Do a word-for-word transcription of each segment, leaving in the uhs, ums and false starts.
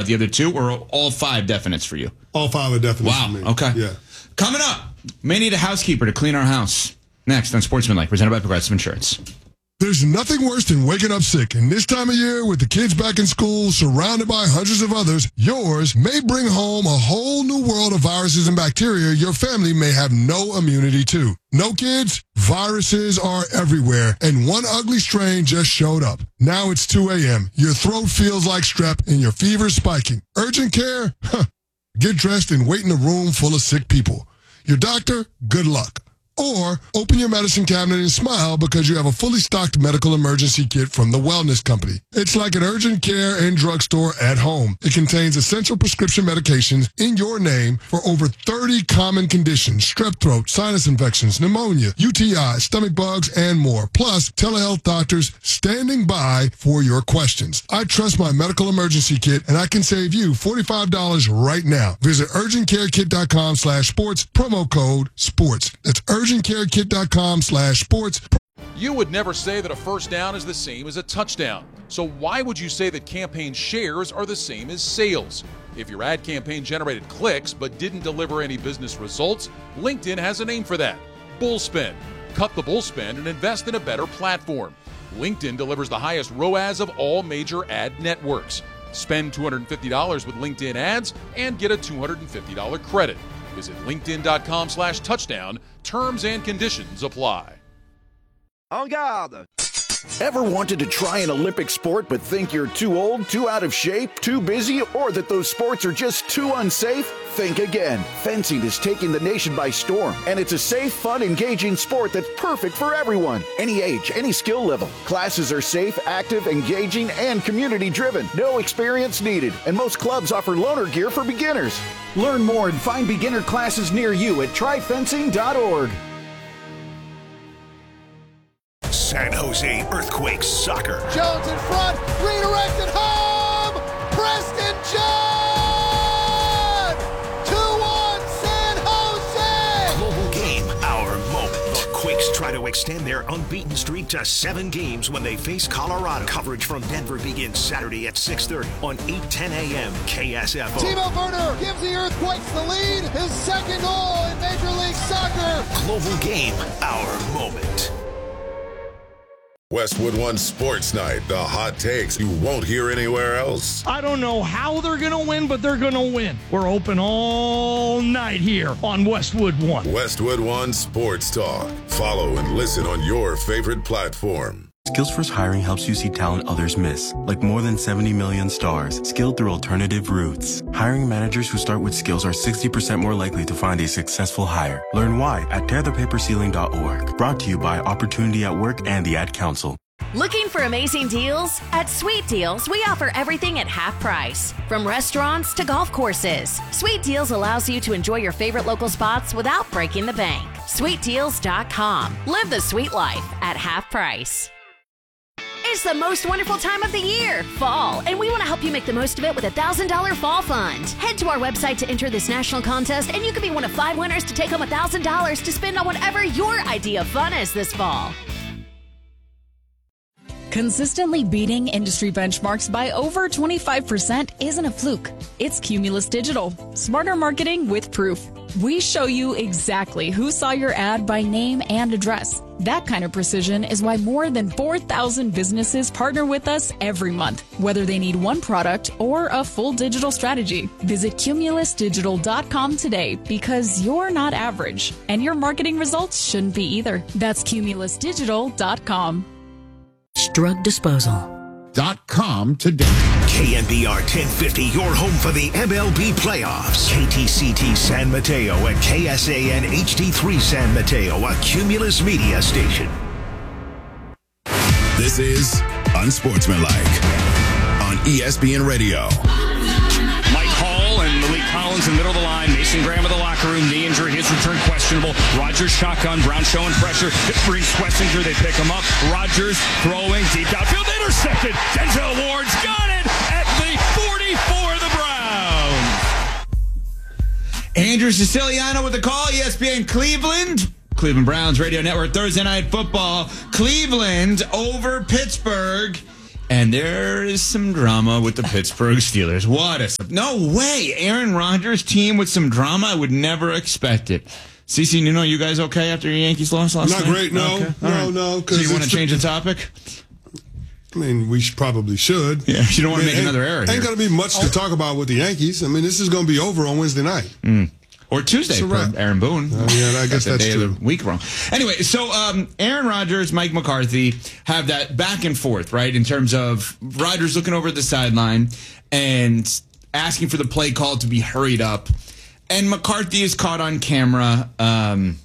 the other two, or all five definites for you? All five are definites wow. for me. Okay. Yeah. Coming up, may need a housekeeper to clean our house. Next on Sportsmanlike, presented by Progressive Insurance. There's nothing worse than waking up sick, and this time of year, with the kids back in school, surrounded by hundreds of others, yours may bring home a whole new world of viruses and bacteria your family may have no immunity to. No kids? Viruses are everywhere, and one ugly strain just showed up. Now it's two a.m., your throat feels like strep, and your fever's spiking. Urgent care? Huh. Get dressed and wait in a room full of sick people. Your doctor? Good luck. Or open your medicine cabinet and smile because you have a fully stocked medical emergency kit from the Wellness Company. It's like an urgent care and drugstore at home. It contains essential prescription medications in your name for over thirty common conditions: strep throat, sinus infections, pneumonia, U T I, stomach bugs, and more. Plus, telehealth doctors standing by for your questions. I trust my medical emergency kit, and I can save you forty-five dollars right now. Visit urgentcarekit.com slash sports, promo code sports. That's urgentcarekit.com slash sports. You would never say that a first down is the same as a touchdown. So why would you say that campaign shares are the same as sales? If your ad campaign generated clicks but didn't deliver any business results, LinkedIn has a name for that: Bullspend. Cut the bullspend and invest in a better platform. LinkedIn delivers the highest R O A S of all major ad networks. Spend two hundred fifty dollars with LinkedIn ads and get a two hundred fifty dollars credit. Visit linkedin.com slash touchdown. Terms and conditions apply. En garde! Ever wanted to try an Olympic sport but think you're too old, too out of shape, too busy, or that those sports are just too unsafe? Think again. Fencing is taking the nation by storm, and it's a safe, fun, engaging sport that's perfect for everyone. Any age, any skill level. Classes are safe, active, engaging, and community-driven. No experience needed, and most clubs offer loaner gear for beginners. Learn more and find beginner classes near you at try fencing dot org. San Jose Earthquakes soccer. Jones in front, redirected home! Preston John! two one San Jose! Global game, our moment. The Quakes try to extend their unbeaten streak to seven games when they face Colorado. Coverage from Denver begins Saturday at six thirty on eight ten a.m. K S F O. Timo Werner gives the Earthquakes the lead. His second goal in Major League Soccer. Global game, our moment. Westwood One Sports Night, the hot takes you won't hear anywhere else. I don't know how they're going to win, but they're going to win. We're open all night here on Westwood One. Westwood One Sports Talk. Follow and listen on your favorite platform. Skillsforce Hiring helps you see talent others miss, like more than seventy million stars, skilled through alternative routes. Hiring managers who start with skills are sixty percent more likely to find a successful hire. Learn why at tear the paper ceiling dot org. Brought to you by Opportunity at Work and the Ad Council. Looking for amazing deals? At Sweet Deals, we offer everything at half price. From restaurants to golf courses, Sweet Deals allows you to enjoy your favorite local spots without breaking the bank. sweet deals dot com. Live the sweet life at half price. It's the most wonderful time of the year, fall, and we want to help you make the most of it with a one thousand dollars fall fund. Head to our website to enter this national contest, and you could be one of five winners to take home one thousand dollars to spend on whatever your idea of fun is this fall. Consistently beating industry benchmarks by over twenty-five percent isn't a fluke. It's Cumulus Digital. Smarter marketing with proof. We show you exactly who saw your ad by name and address. That kind of precision is why more than four thousand businesses partner with us every month, whether they need one product or a full digital strategy. Visit cumulus digital dot com today because you're not average, and your marketing results shouldn't be either. That's cumulus digital dot com. Drug disposal. Dot com today. K N B R ten fifty, your home for the M L B playoffs. K T C T San Mateo and K S A N H D three San Mateo, a Cumulus media station. This is Unsportsmanlike on E S P N Radio. Mike Hall and Malik Collins in the middle of the line. Mason Graham in the locker room. Knee injury. His return questionable. Rogers shotgun. Brown showing pressure. It brings Questinger. They pick him up. Rogers throwing deep downfield. Intercepted. Denzel Ward's got it at the forty-four of the Browns. Andrew Siciliano with the call. E S P N Cleveland. Cleveland Browns Radio Network. Thursday Night Football. Cleveland over Pittsburgh And there is some drama with the Pittsburgh Steelers. What a... No way! Aaron Rodgers' team with some drama? I would never expect it. Cece, you know, you guys okay after your Yankees lost last Not night? Not great, no. Okay. No, right. no. So you want to change the topic? I mean, we should, probably should. Yeah, you don't want to I mean, make another error here. Ain't going to be much to talk about with the Yankees. I mean, this is going to be over on Wednesday night. Mm. Or Tuesday for Aaron Boone. Uh, yeah, I guess the that's day true. of the week wrong. Anyway, so um, Aaron Rodgers, Mike McCarthy have that back and forth, right, in terms of Rodgers looking over at the sideline and asking for the play call to be hurried up. And McCarthy is caught on camera um,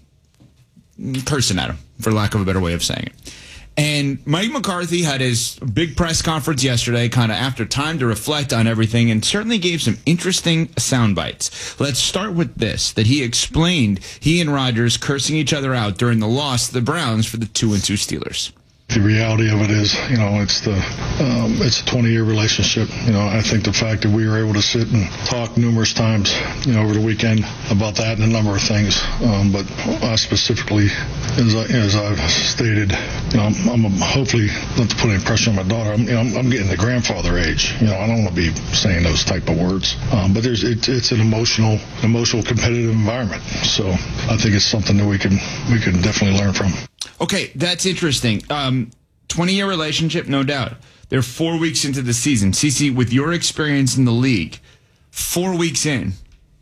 cursing at him, for lack of a better way of saying it. And Mike McCarthy had his big press conference yesterday, kind of after time to reflect on everything, and certainly gave some interesting sound bites. Let's start with this, that he explained he and Rodgers cursing each other out during the loss to the Browns for the two and two Steelers. The reality of it is, you know, it's the um, it's a twenty-year relationship. You know, I think the fact that we were able to sit and talk numerous times, you know, over the weekend about that and a number of things. Um, but I specifically, as, I, as I've stated, you know, I'm, I'm hopefully not to put any pressure on my daughter. I'm, you know, I'm, I'm getting the grandfather age. You know, I don't want to be saying those type of words. Um, but there's it, it's an emotional, emotional, competitive environment. So I think it's something that we can we can definitely learn from. Okay, that's interesting. Um, twenty-year relationship, no doubt. They're four weeks into the season. Cece, with your experience in the league, four weeks in,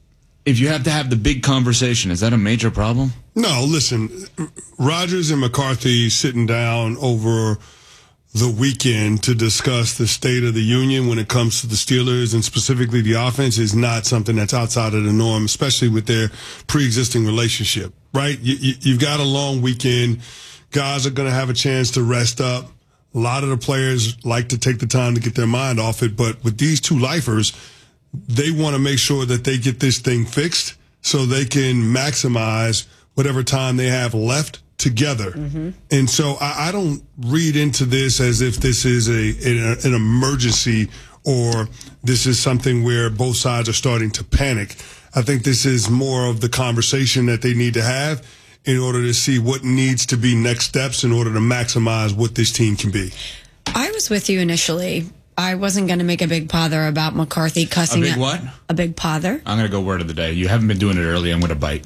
if you have to have the big conversation, is that a major problem? No, listen, Rodgers and McCarthy sitting down over the weekend to discuss the state of the union when it comes to the Steelers and specifically the offense is not something that's outside of the norm, especially with their pre-existing relationship, right? You, you, you've got a long weekend. Guys are going to have a chance to rest up. A lot of the players like to take the time to get their mind off it, but with these two lifers, they want to make sure that they get this thing fixed so they can maximize whatever time they have left together. Mm-hmm. And so I, I don't read into this as if this is a, a an emergency or this is something where both sides are starting to panic. I think this is more of the conversation that they need to have in order to see what needs to be next steps in order to maximize what this team can be. I was with you initially. I wasn't going to make a big pother about McCarthy cussing. A big at, what? A big pother. I'm going to go word of the day. You haven't been doing it early. I'm going to bite.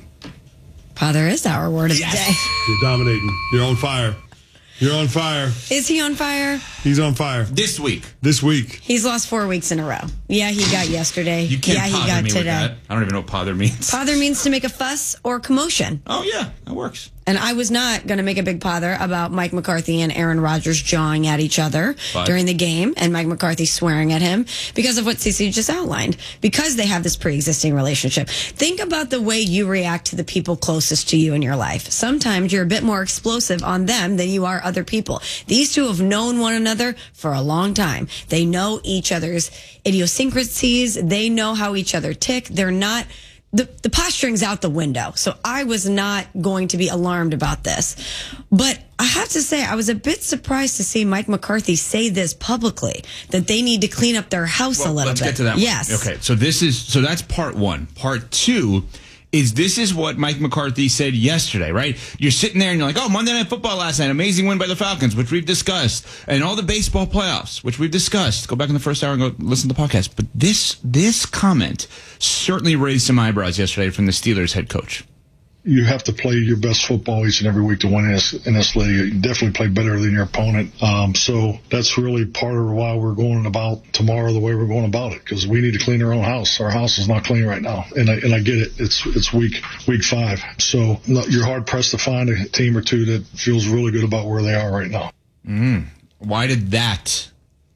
Pother is our word of yes. the day. You're dominating. You're on fire. You're on fire. Is he on fire? He's on fire. This week. This week. He's lost four weeks in a row. Yeah, he got yesterday. You can't yeah, pother he got me today. with that. I don't even know what pother means. Pother means to make a fuss or commotion. Oh, yeah. That works. And I was not going to make a big pother about Mike McCarthy and Aaron Rodgers jawing at each other but. during the game and Mike McCarthy swearing at him because of what Cece just outlined, because they have this pre-existing relationship. Think about the way you react to the people closest to you in your life. Sometimes you're a bit more explosive on them than you are other people. These two have known one another for a long time. They know each other's idiosyncrasies. They know how each other tick. They're not... The, the posturing's out the window. So I was not going to be alarmed about this. But I have to say, I was a bit surprised to see Mike McCarthy say this publicly, that they need to clean up their house well, a little let's bit. Let's get to that yes. one. Okay, so this is so that's part one. Part two is this is what Mike McCarthy said yesterday, right? You're sitting there and you're like, oh, Monday Night Football last night, amazing win by the Falcons, which we've discussed, and all the baseball playoffs, which we've discussed. Go back in the first hour and go listen to the podcast. But this this comment certainly raised some eyebrows yesterday from the Steelers head coach. You have to play your best football each and every week to win in this, in this league. You definitely play better than your opponent. Um, so that's really part of why we're going about tomorrow the way we're going about it, because we need to clean our own house. Our house is not clean right now. And I, and I get it. It's, it's week, week five. So you're hard pressed to find a team or two that feels really good about where they are right now. Mm. Why did that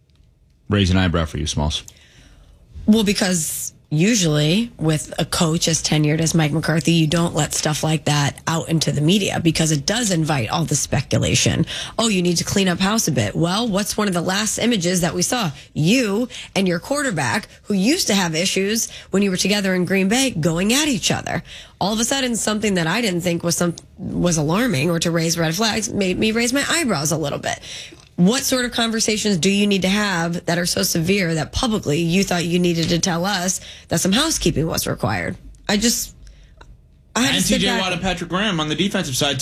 raise an eyebrow for you, Smalls? Well, because usually with a coach as tenured as Mike McCarthy, you don't let stuff like that out into the media because it does invite all the speculation. Oh, you need to clean up house a bit. Well, what's one of the last images that we saw? You and your quarterback, who used to have issues when you were together in Green Bay, going at each other. All of a sudden, something that I didn't think was some was alarming or to raise red flags made me raise my eyebrows a little bit. What sort of conversations do you need to have that are so severe that publicly you thought you needed to tell us that some housekeeping was required? I just... I had and to sit T J back. Watt and Patrick Graham on the defensive side, too.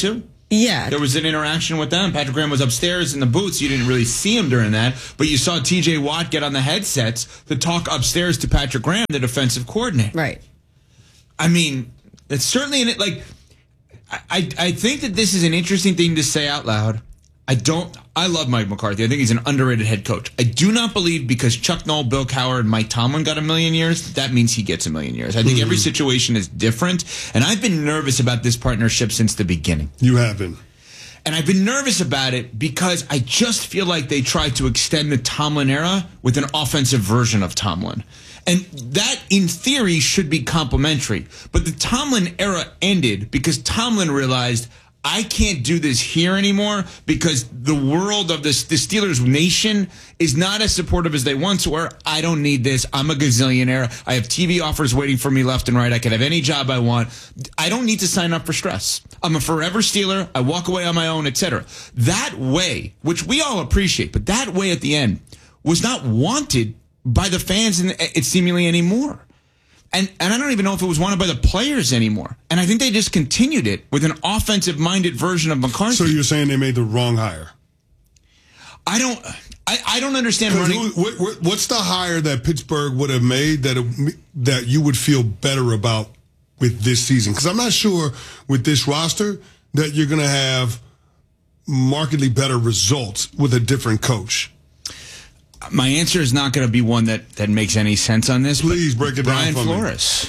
Yeah. There was an interaction with them. Patrick Graham was upstairs in the booth, so you didn't really see him during that. But you saw T J Watt get on the headsets to talk upstairs to Patrick Graham, the defensive coordinator. Right. I mean, it's certainly in it. Like, I, I think that this is an interesting thing to say out loud. I don't. I love Mike McCarthy. I think he's an underrated head coach. I do not believe because Chuck Noll, Bill Cowher, and Mike Tomlin got a million years, that means he gets a million years. I think every situation is different, and I've been nervous about this partnership since the beginning. You have been. And I've been nervous about it because I just feel like they tried to extend the Tomlin era with an offensive version of Tomlin. And that, in theory, should be complimentary. But the Tomlin era ended because Tomlin realized, I can't do this here anymore because the world of this, the Steelers nation is not as supportive as they once were. I don't need this. I'm a gazillionaire. I have T V offers waiting for me left and right. I can have any job I want. I don't need to sign up for stress. I'm a forever Steeler. I walk away on my own, et cetera. That way, which we all appreciate, but that way at the end was not wanted by the fans and it seemingly anymore. And and I don't even know if it was wanted by the players anymore. And I think they just continued it with an offensive-minded version of McCarthy. So you're saying they made the wrong hire? I don't I, I don't understand running. Who, what, what's the hire that Pittsburgh would have made that it, that you would feel better about with this season? Because I'm not sure with this roster that you're going to have markedly better results with a different coach. My answer is not going to be one that, that makes any sense on this. Please break it Brian down for Flores. me.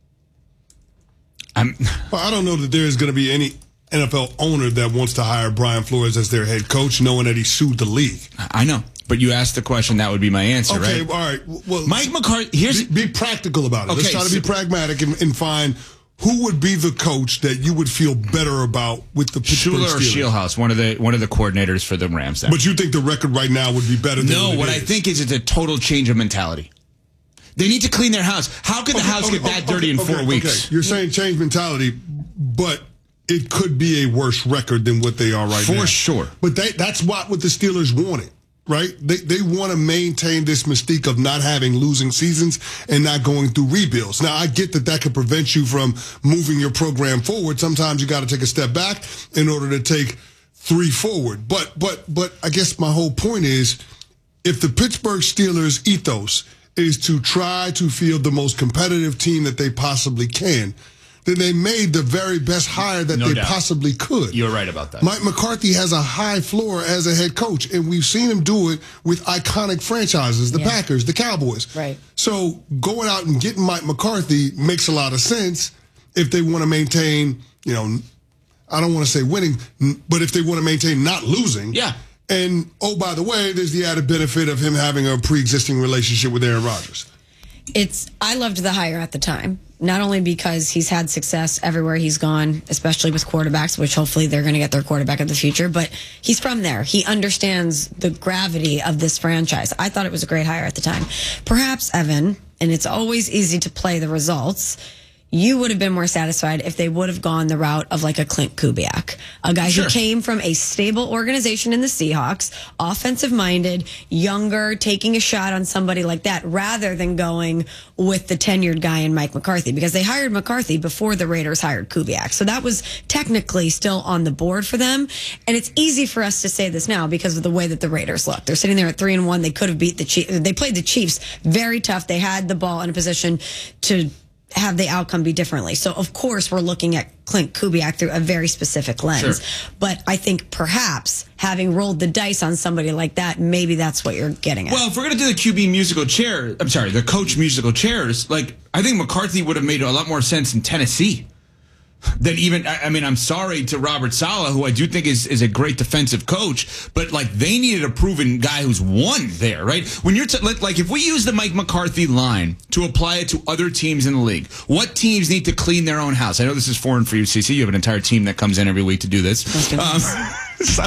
I'm, well, I don't know that there is going to be any N F L owner that wants to hire Brian Flores as their head coach, knowing that he sued the league. I know, but you asked the question, that would be my answer, okay, right? all right. Well, Mike McCarthy, here's be, be practical about it. Okay, Let's try to so, be pragmatic and, and find who would be the coach that you would feel better about with the Pittsburgh Shula or Steelers? Shieldhouse, one of the one of the coordinators for the Rams. There. But you think the record right now would be better than no? what, What it I is? think is it's a total change of mentality. They need to clean their house. How could the Okay, house okay, get that okay, dirty in okay, four weeks? Okay. You're saying change mentality, but it could be a worse record than what they are right For now. For sure. But they, that's what, what the Steelers wanted, right? They they want to maintain this mystique of not having losing seasons and not going through rebuilds. Now, I get that that could prevent you from moving your program forward. Sometimes you got to take a step back in order to take three forward. But but but I guess my whole point is, if the Pittsburgh Steelers ethos is to try to field the most competitive team that they possibly can, then they made the very best hire that No they doubt. possibly could. You're right about that. Mike McCarthy has a high floor as a head coach, and we've seen him do it with iconic franchises, the Yeah. Packers, the Cowboys. Right. So going out and getting Mike McCarthy makes a lot of sense if they want to maintain, you know, I don't want to say winning, but if they want to maintain not losing. Yeah. And, oh, by the way, there's the added benefit of him having a pre-existing relationship with Aaron Rodgers. It's I loved the hire at the time, not only because he's had success everywhere he's gone, especially with quarterbacks, which hopefully they're going to get their quarterback of the future, but he's from there. He understands the gravity of this franchise. I thought it was a great hire at the time. Perhaps, Evan, and it's always easy to play the results, you would have been more satisfied if they would have gone the route of like a Clint Kubiak, a guy Sure. who came from a stable organization in the Seahawks, offensive minded, younger, taking a shot on somebody like that, rather than going with the tenured guy in Mike McCarthy, because they hired McCarthy before the Raiders hired Kubiak. So that was technically still on the board for them. And it's easy for us to say this now because of the way that the Raiders look. They're sitting there at three and one. They could have beat the Chiefs. They played the Chiefs very tough. They had the ball in a position to have the outcome be differently. So, of course, we're looking at Clint Kubiak through a very specific lens. Sure. But I think perhaps having rolled the dice on somebody like that, maybe that's what you're getting at. Well, if we're going to do the Q B musical chair, I'm sorry, the coach musical chairs, like, I think McCarthy would have made a lot more sense in Tennessee than even, I I mean, I'm sorry to Robert Saleh, who I do think is, is a great defensive coach, but, like, they needed a proven guy who's won there, right? When you're, t- like, like, if we use the Mike McCarthy line to apply it to other teams in the league, what teams need to clean their own house? I know this is foreign for you, C C. You have an entire team that comes in every week to do this. Um, so,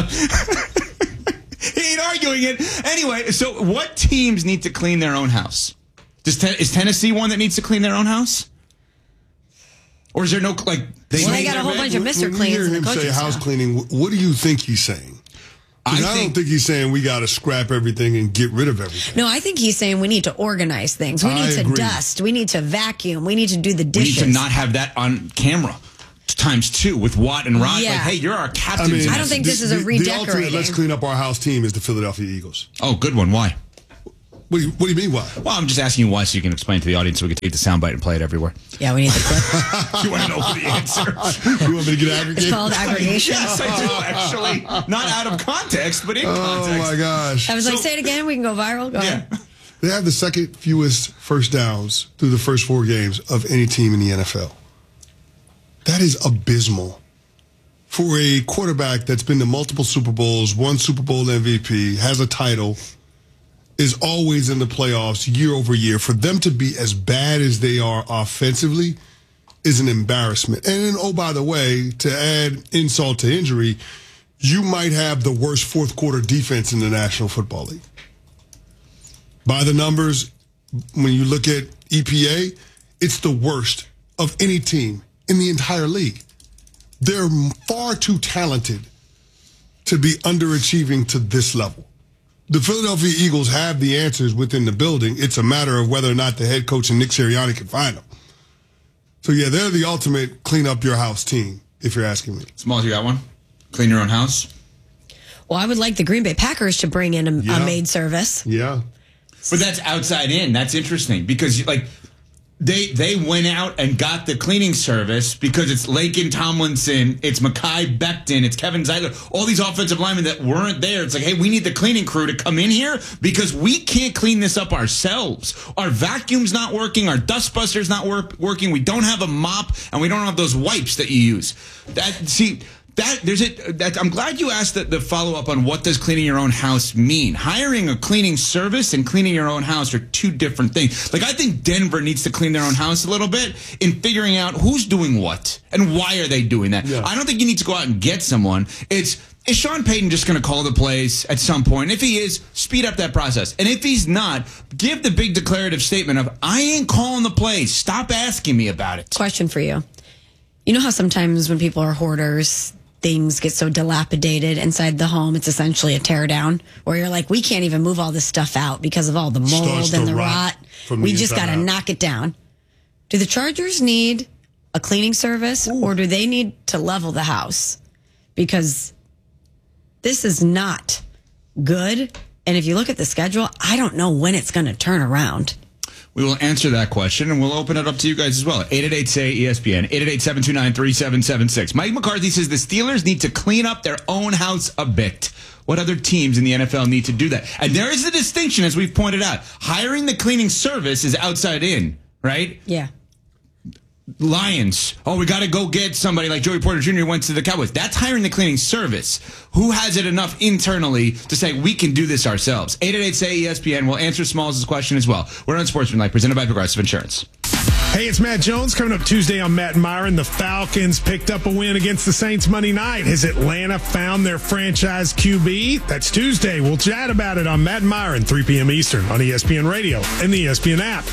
he ain't arguing it. Anyway, so what teams need to clean their own house? Does ten- is Tennessee one that needs to clean their own house? Or is there no, like... They, well, they So got a whole when- bunch of Mister when you Cleans hear in the him coaching say house staff. cleaning, wh- what do you think he's saying? 'Cause I, I don't think he's saying we got to scrap everything and get rid of everything. No, I think he's saying we need to organize things. We I need to agree. dust. We need to vacuum. We need to do the We need dishes. to not have that on camera. times two with Watt and Rod. Yeah. Like, hey, you're our captain. I mean, I don't think this is a the, the redecorating. ultimate let's clean up our house team is the Philadelphia Eagles. Oh, good one. Why? What do you, what do you mean, why? Well, I'm just asking you why so you can explain to the audience so we can take the soundbite and play it everywhere. Yeah, we need the clip. You want to know the answer? You want me to get aggregated? It's called aggregation. Yes, I do, actually. Not out of context, but in oh, context. Oh, my gosh. I was like, So- say it again. We can go viral. Go Yeah. ahead. They have the second fewest first downs through the first four games of any team in the N F L. That is abysmal. For a quarterback that's been to multiple Super Bowls, won Super Bowl M V P, has a title, is always in the playoffs year over year, for them to be as bad as they are offensively is an embarrassment. And then, oh, by the way, to add insult to injury, you might have the worst fourth quarter defense in the National Football League. By the numbers, when you look at E P A, it's the worst of any team in the entire league. They're far too talented to be underachieving to this level. The Philadelphia Eagles have the answers within the building. It's a matter of whether or not the head coach and Nick Sirianni can find them. So, yeah, they're the ultimate clean up your house team, if you're asking me. Smalls, you got one? Clean your own house? Well, I would like the Green Bay Packers to bring in a, Yeah. a maid service. Yeah. But that's outside in. That's interesting because, like, they they went out and got the cleaning service because it's Lakin Tomlinson, it's Mekhi Becton, it's Kevin Zeitler, all these offensive linemen that weren't there. It's like, hey, we need the cleaning crew to come in here because we can't clean this up ourselves. Our vacuum's not working. Our dustbuster's not work, working. We don't have a mop, and we don't have those wipes that you use. That see... That there's it. That, I'm glad you asked the, the follow up on what does cleaning your own house mean. Hiring a cleaning service and cleaning your own house are two different things. Like, I think Denver needs to clean their own house a little bit in figuring out who's doing what and why are they doing that. Yeah. I don't think you need to go out and get someone. It's is Sean Payton just going to call the plays at some point? If he is, speed up that process. And if he's not, give the big declarative statement of, I ain't calling the plays. Stop asking me about it. Question for you. You know how sometimes when people are hoarders, things get so dilapidated inside the home, it's essentially a tear down, where you're like, we can't even move all this stuff out because of all the mold Starts and to the rot rot. from We the just inside got to out. knock it down. Do the Chargers need a cleaning service, Ooh. or do they need to level the house? Because this is not good. And if you look at the schedule, I don't know when it's going to turn around. We will answer that question, and we'll open it up to you guys as well. eight eight eight, S A Y, E S P N, eight eight eight, seven two nine, three seven seven six. Mike McCarthy says the Steelers need to clean up their own house a bit. What other teams in the N F L need to do that? And there is a distinction, as we've pointed out. Hiring the cleaning service is outside in, right? Yeah. Lions. Oh, we got to go get somebody like Joey Porter Junior went to the Cowboys. That's hiring the cleaning service. Who has it enough internally to say we can do this ourselves? eight eight eight, S A Y, E S P N. We'll answer Smalls' question as well. We're on Sportsmanlike, presented by Progressive Insurance. Hey, it's Matt Jones. Coming up Tuesday on Matt and Myron, the Falcons picked up a win against the Saints Monday night. Has Atlanta found their franchise Q B? That's Tuesday. We'll chat about it on Matt and Myron, three p.m. Eastern on E S P N Radio and the E S P N app.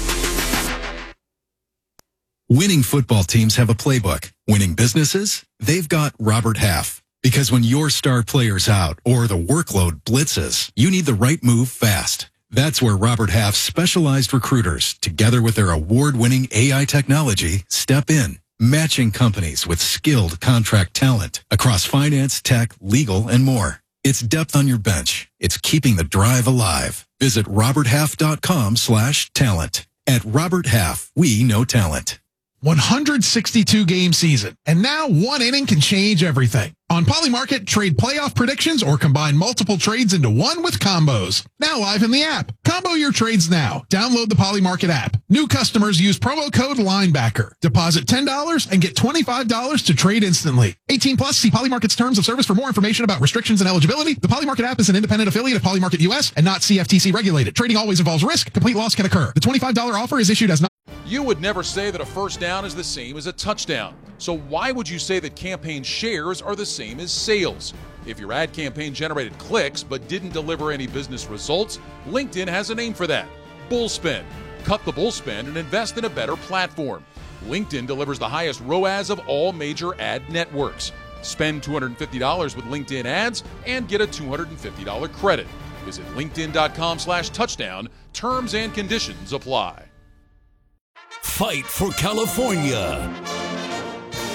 Winning football teams have a playbook. Winning businesses, they've got Robert Half. Because when your star player's out or the workload blitzes, you need the right move fast. That's where Robert Half's specialized recruiters, together with their award-winning A I technology, step in, matching companies with skilled contract talent across finance, tech, legal, and more. It's depth on your bench. It's keeping the drive alive. Visit roberthalf.com slash talent. At Robert Half, we know talent. one hundred sixty-two game season, and now one inning can change everything. On Polymarket, trade playoff predictions or combine multiple trades into one with combos. Now live in the app. Combo your trades now. Download the Polymarket app. New customers use promo code LINEBACKER. Deposit ten dollars and get twenty-five dollars to trade instantly. eighteen plus, see Polymarket's terms of service for more information about restrictions and eligibility. The Polymarket app is an independent affiliate of Polymarket U S and not C F T C regulated. Trading always involves risk. Complete loss can occur. The twenty-five dollars offer is issued as not. You would never say that a first down is the same as a touchdown. So why would you say that campaign shares are the same as sales? If your ad campaign generated clicks but didn't deliver any business results, LinkedIn has a name for that. Bullspend. Cut the bullspend and invest in a better platform. LinkedIn delivers the highest R O A S of all major ad networks. Spend two hundred fifty dollars with LinkedIn ads and get a two hundred fifty dollars credit. Visit linkedin.com slash touchdown. Terms and conditions apply. Fight for California.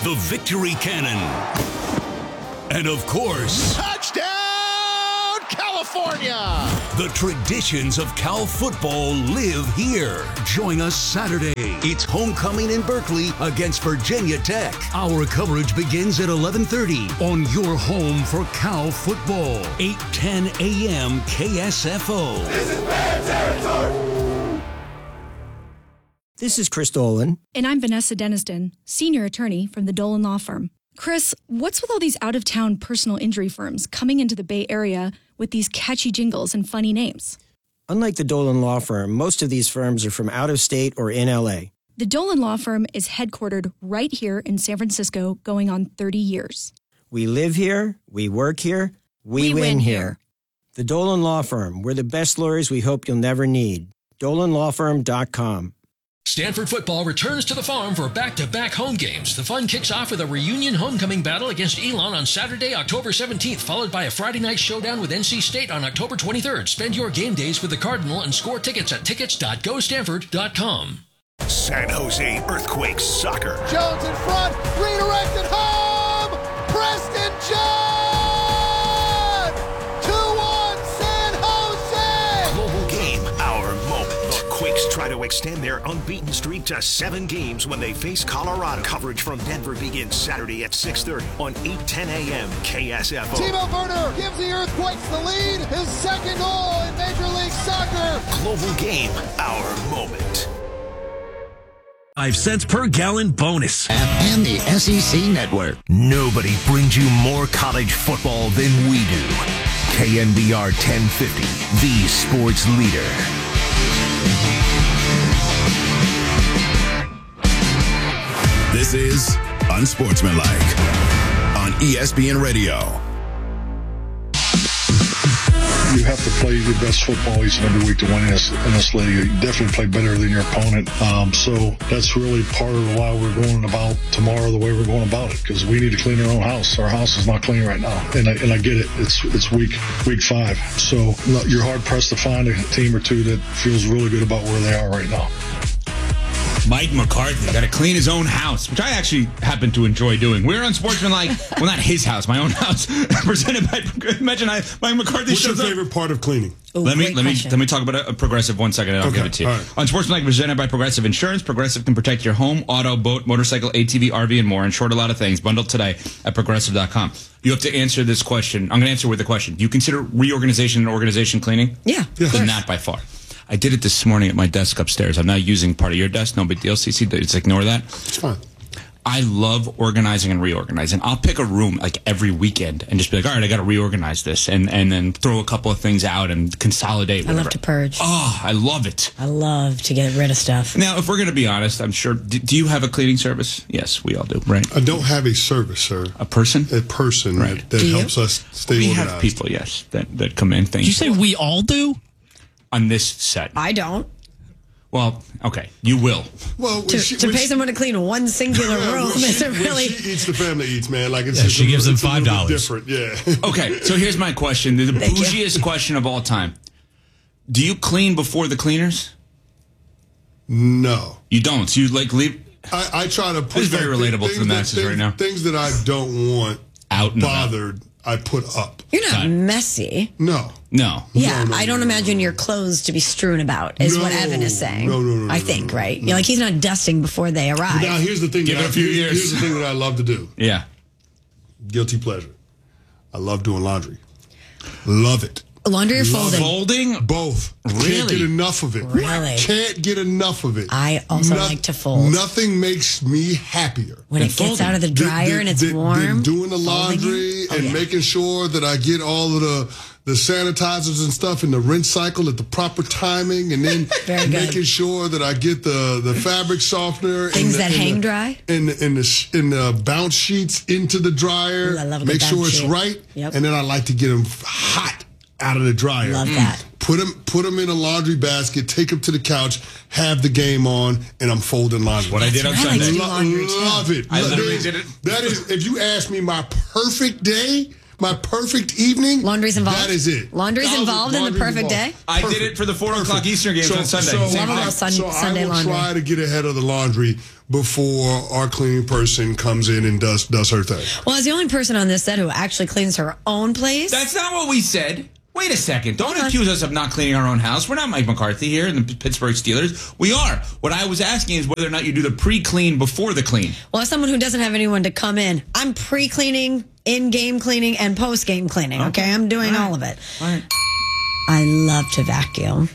the victory cannon, and of course, touchdown, California! The traditions of Cal football live here. Join us Saturday. It's homecoming in Berkeley against Virginia Tech. Our coverage begins at eleven thirty on your home for Cal football. eight ten a.m. K S F O. This is bad territory! This is Chris Dolan. And I'm Vanessa Deniston, senior attorney from the Dolan Law Firm. Chris, what's with all these out-of-town personal injury firms coming into the Bay Area with these catchy jingles and funny names? Unlike the Dolan Law Firm, most of these firms are from out of state or in L A. The Dolan Law Firm is headquartered right here in San Francisco, going on thirty years. We live here, we work here, we, We win, win here. here. The Dolan Law Firm, we're the best lawyers we hope you'll never need. dolan law firm dot com. Stanford football returns to the farm for back-to-back home games. The fun kicks off with a reunion homecoming battle against Elon on Saturday, October seventeenth, followed by a Friday night showdown with N C State on October twenty-third. Spend your game days with the Cardinal and score tickets at tickets dot go stanford dot com. San Jose Earthquakes soccer. Jones in front, redirected home! Preston John! two one San Jose! Global game, our moment. The Quakes try to extend their unbeaten streak to seven games when they face Colorado. Coverage from Denver begins Saturday at six thirty on eight ten a.m. K S F O. Timo Werner gives the Earthquakes the lead, his second goal in Major League Soccer. Global game, our moment. Five cents per gallon bonus. And the S E C Network. Nobody brings you more college football than we do. K N B R ten fifty, the sports leader. This is Unsportsmanlike on E S P N Radio. You have to play your best football each and every week to win in this, in this league. You definitely play better than your opponent. Um, so that's really part of why we're going about tomorrow the way we're going about it, because we need to clean our own house. Our house is not clean right now, and I, and I get it. It's it's week week five, so you're hard pressed to find a team or two that feels really good about where they are right now. Mike McCarthy got to clean his own house, which I actually happen to enjoy doing. We're on Sportsmanlike, well, not his house, my own house, presented by. Imagine I, Mike McCarthy. What's your shows favorite up. part of cleaning? Ooh, let me great let me question. let me talk about a, a Progressive one second, and I'll Okay, give it to you. all right. On Sportsmanlike, presented by Progressive Insurance. Progressive can protect your home, auto, boat, motorcycle, A T V, R V, and more. In short, a lot of things. Bundled today at progressive dot com. You have to answer this question. I'm going to answer with a question. Do you consider reorganization and organization cleaning? Yeah, Yeah. Then not by far. I did it this morning at my desk upstairs. I'm now using part of your desk. No big deal, C C. Just ignore that. It's fine. I love organizing and reorganizing. I'll pick a room like every weekend and just be like, all right, I got to reorganize this, and, and then throw a couple of things out and consolidate. I love whatever. to purge. Oh, I love it. I love to get rid of stuff. Now, if we're going to be honest, I'm sure. Do, do you have a cleaning service? Yes, we all do, right? I don't have a service, sir. A person? A person Right. that, that Do you? helps us stay We organized. have people, yes, that, that come in. Thank Did you say we all do? on this set? I don't. Well, okay, you will. Well, when To, she, to when pay she- someone to clean one singular Yeah, room when she, isn't when really. she eats, the family eats, man. Like it's Yeah, just she a gives little- them it's a little bit five dollars. different, yeah. Okay, so here's my question: the, the Thank you. bougiest question of all time. Do you clean before the cleaners? No. You don't. So you like leave I, I try to put This is very like, relatable to things the that- masses things, right now. Things that I don't want out and about. bothered, I put up. You're not Got it. messy. No. No. Yeah, No, no, I don't no, imagine no. your clothes to be strewn about, is what No. Evan is saying. No, no, no, I no, think, no, right? no. You're like, he's not dusting before they arrive. Now here's the thing. Give that it a I- few here's, years. Here's the thing that I love to do. Yeah. Guilty pleasure. I love doing laundry. Love it. Laundry or Love folding? Folding? Both. Can't Really? get enough of it. Really? Can't get enough of it. I also like to fold. Nothing makes me happier. When And it gets folding. out of the dryer Than- and it's than- warm. than doing the folding laundry it. Oh, and yeah. making sure that I get all of the the sanitizers and stuff in the rinse cycle at the proper timing, and then Very good. making sure that I get the, the fabric softener Things and the, that and hang the, dry? and the, and the sh- and the bounce sheets into the dryer. Ooh, I love a Make good sure bounce it's sheet. right, Yep. and then I like to get them hot out of the dryer. Love that. Put them, put them in a laundry basket, take them to the couch, have the game on, and I'm folding laundry. What I did on That's right. I like Sunday. to do laundry, too. Love it. I That literally is- did it. That is, if you ask me my perfect day, my perfect evening. Laundry's involved. That is it. Laundry's Thousand- involved in the laundry's perfect involved. day. I Perfect. did it for the four Perfect. o'clock Eastern games so, on Sunday. So, Same Love a thing. little sun- so Sunday I will laundry. try to get ahead of the laundry before our cleaning person comes in and does does her thing. Well, as the only person on this set who actually cleans her own place. That's not what we said. Wait a second. Don't accuse us of not cleaning our own house. We're not Mike McCarthy here in the Pittsburgh Steelers. We are. What I was asking is whether or not you do the pre-clean before the clean. Well, as someone who doesn't have anyone to come in, I'm pre-cleaning, in-game cleaning, and post-game cleaning. Okay, okay? I'm doing all, right. all of it. All right. I love to vacuum.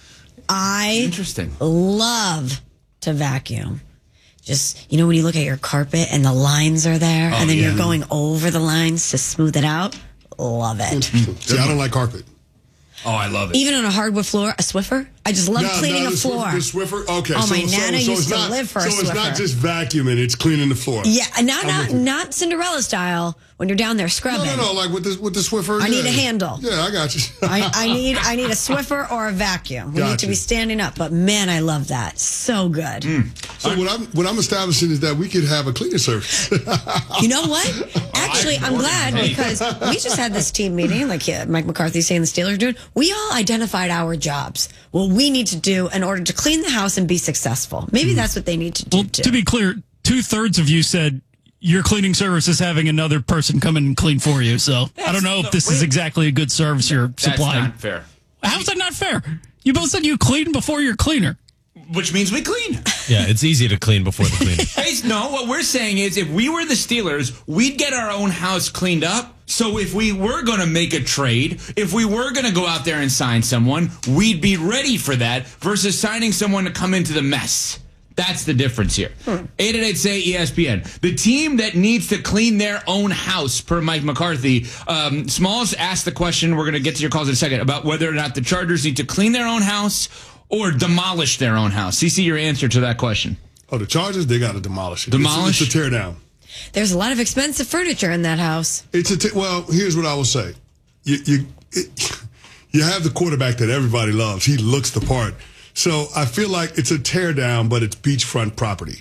I Interesting. love to vacuum. Just, you know, when you look at your carpet and the lines are there, oh, and then yeah. you're going over the lines to smooth it out. Love it. See, I don't like carpet. Oh, I love it. Even on a hardwood floor, a Swiffer. I just love no, cleaning no, a the floor. Swiffer, the Swiffer? Okay. Oh, so, my so, nana so used to not, live for so a Swiffer. So it's not just vacuuming, it's cleaning the floor. Yeah, not I'm not, not Cinderella style when you're down there scrubbing. No, no, no, like with the, with the Swiffer. I yeah. need a handle. Yeah, I got you. I, I need I need a Swiffer or a vacuum. We Got need to you. be standing up. But man, I love that. So good. Mm. So what I'm what I'm establishing is that we could have a cleaning service. You know what? Actually, I'm glad because we just had this team meeting, like yeah, Mike McCarthy saying the Steelers are doing. We all identified our jobs. What we need to do in order to clean the house and be successful. Maybe that's what they need to do well, too. To be clear, two thirds of you said your cleaning service is having another person come in and clean for you. So that's I don't know if this wait. is exactly a good service you're That's supplying. not fair. How's that not fair? You both said you clean before your cleaner. Which means we clean. Yeah, it's easy to clean before the cleaning. Hey, no, what we're saying is if we were the Steelers, we'd get our own house cleaned up. So if we were going to make a trade, if we were going to go out there and sign someone, we'd be ready for that versus signing someone to come into the mess. That's the difference here. eight eight eight say E S P N. The team that needs to clean their own house, per Mike McCarthy. Um, Smalls asked the question, we're going to get to your calls in a second, about whether or not the Chargers need to clean their own house or demolish their own house. C C, your answer to that question. Oh, the Chargers, they got to demolish it. Demolish? It's, it's a tear down. There's a lot of expensive furniture in that house. It's a t- well. Here's what I will say: you you it, you have the quarterback that everybody loves. He looks the part. So I feel like it's a tear down, but it's beachfront property.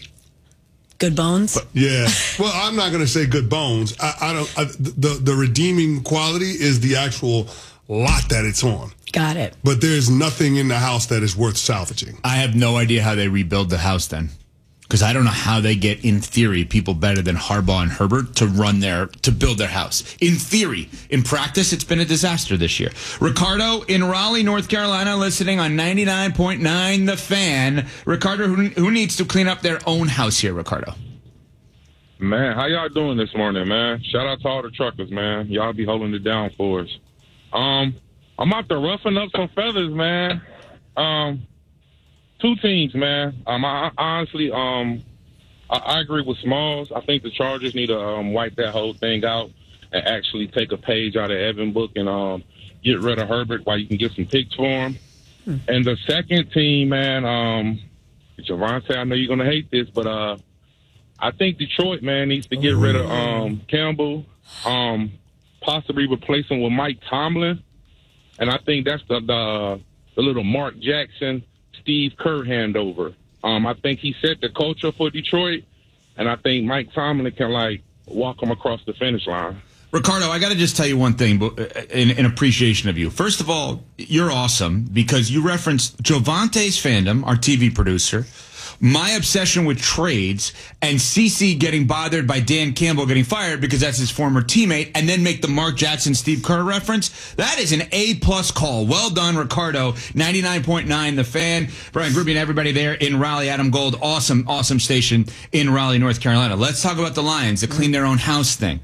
Good bones. But, yeah. Well, I'm not going to say good bones. I, I don't. I, the the redeeming quality is the actual lot that it's on. Got it. But there's nothing in the house that is worth salvaging. I have no idea how they rebuild the house then. Because I don't know how they get, in theory, people better than Harbaugh and Herbert to run their, to build their house. In theory. In practice, it's been a disaster this year. Ricardo in Raleigh, North Carolina, listening on ninety-nine point nine The Fan. Ricardo, who, who needs to clean up their own house here, Ricardo? Man, how y'all doing this morning, man? Shout out to all the truckers, man. Y'all be holding it down for us. Um, I'm out there roughing up some feathers, man. Um... Two teams, man. Um, I, I honestly, um, I, I agree with Smalls. I think the Chargers need to um, wipe that whole thing out and actually take a page out of Evan book and um, get rid of Herbert while you can get some picks for him. Hmm. And the second team, man, um, Javonte, I know you're going to hate this, but uh, I think Detroit, man, needs to get rid of um, Campbell, um, possibly replace him with Mike Tomlin. And I think that's the, the, the little Mark Jackson, Steve Kerr handover. Um, I think he set the culture for Detroit, and I think Mike Tomlin can, like, walk him across the finish line. Ricardo, I got to just tell you one thing in, in appreciation of you. First of all, you're awesome because you referenced Jovante's fandom, our T V producer, my obsession with trades, and CeCe getting bothered by Dan Campbell getting fired because that's his former teammate, and then make the Mark Jackson, Steve Kerr reference. That is an A-plus call. Well done, Ricardo. ninety-nine point nine The Fan. Brian Gruby and everybody there in Raleigh. Adam Gold, awesome, awesome station in Raleigh, North Carolina. Let's talk about the Lions, the clean their own house thing.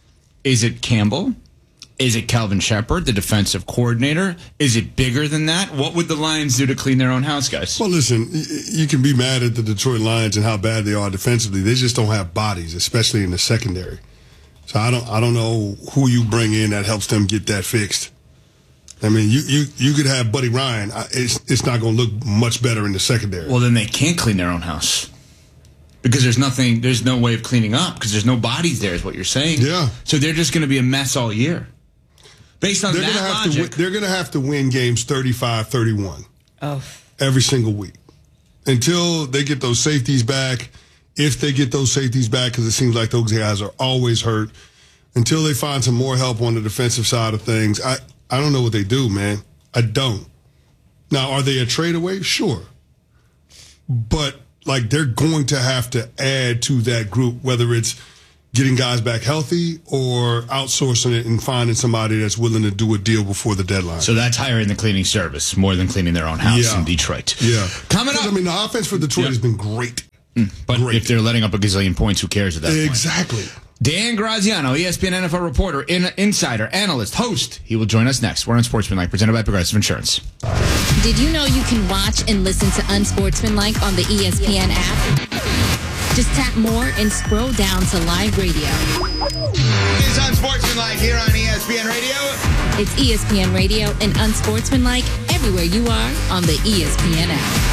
Is it Campbell? Is it Calvin Shepard, the defensive coordinator? Is it bigger than that? What would the Lions do to clean their own house, guys? Well, listen, you can be mad at the Detroit Lions and how bad they are defensively. They just don't have bodies, especially in the secondary. So I don't, I don't know who you bring in that helps them get that fixed. I mean, you, you, you could have Buddy Ryan. It's, it's not going to look much better in the secondary. Well, then they can't clean their own house. Because there's nothing, there's no way of cleaning up because there's no bodies there is what you're saying. Yeah. So they're just going to be a mess all year. Based on they're that gonna have logic. To, they're going to have to win games thirty-five thirty-one oh. every single week until they get those safeties back. If they get those safeties back, because it seems like those guys are always hurt. until they find some more help on the defensive side of things, I, I don't know what they do, man. I don't. Now, are they a trade away? Sure. But, like, they're going to have to add to that group, whether it's getting guys back healthy or outsourcing it and finding somebody that's willing to do a deal before the deadline. So that's hiring the cleaning service more than cleaning their own house Yeah. in Detroit. Yeah. Coming up. I mean, the offense for Detroit Yeah. has been great. But Great. if they're letting up a gazillion points, who cares at that point? Exactly. Dan Graziano, E S P N N F L reporter, in, insider, analyst, host. He will join us next. We're on Sportsmanlike, presented by Progressive Insurance. Did you know you can watch and listen to Unsportsmanlike on the E S P N app? Just tap more and scroll down to live radio. It's Unsportsmanlike here on E S P N Radio. It's E S P N Radio and Unsportsmanlike everywhere you are on the E S P N app.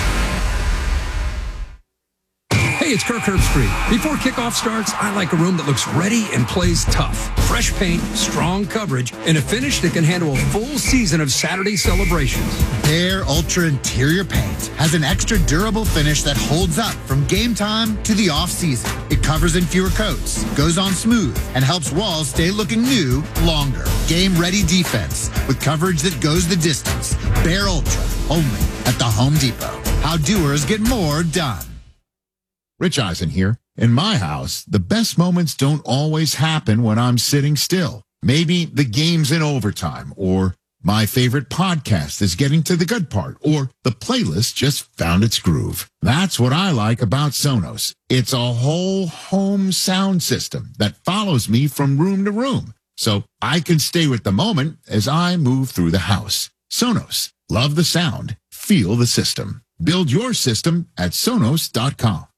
Hey, it's Kirk Herbstreit. Before kickoff starts, I like a room that looks ready and plays tough. Fresh paint, strong coverage, and a finish that can handle a full season of Saturday celebrations. Behr Ultra Interior Paint has an extra durable finish that holds up from game time to the off-season. It covers in fewer coats, goes on smooth, and helps walls stay looking new longer. Game-ready defense with coverage that goes the distance. Behr Ultra, only at the Home Depot. How doers get more done. Rich Eisen here. In my house, the best moments don't always happen when I'm sitting still. Maybe the game's in overtime, or my favorite podcast is getting to the good part, or the playlist just found its groove. That's what I like about Sonos. It's a whole home sound system that follows me from room to room, so I can stay with the moment as I move through the house. Sonos. Love the sound. Feel the system. Build your system at Sonos dot com.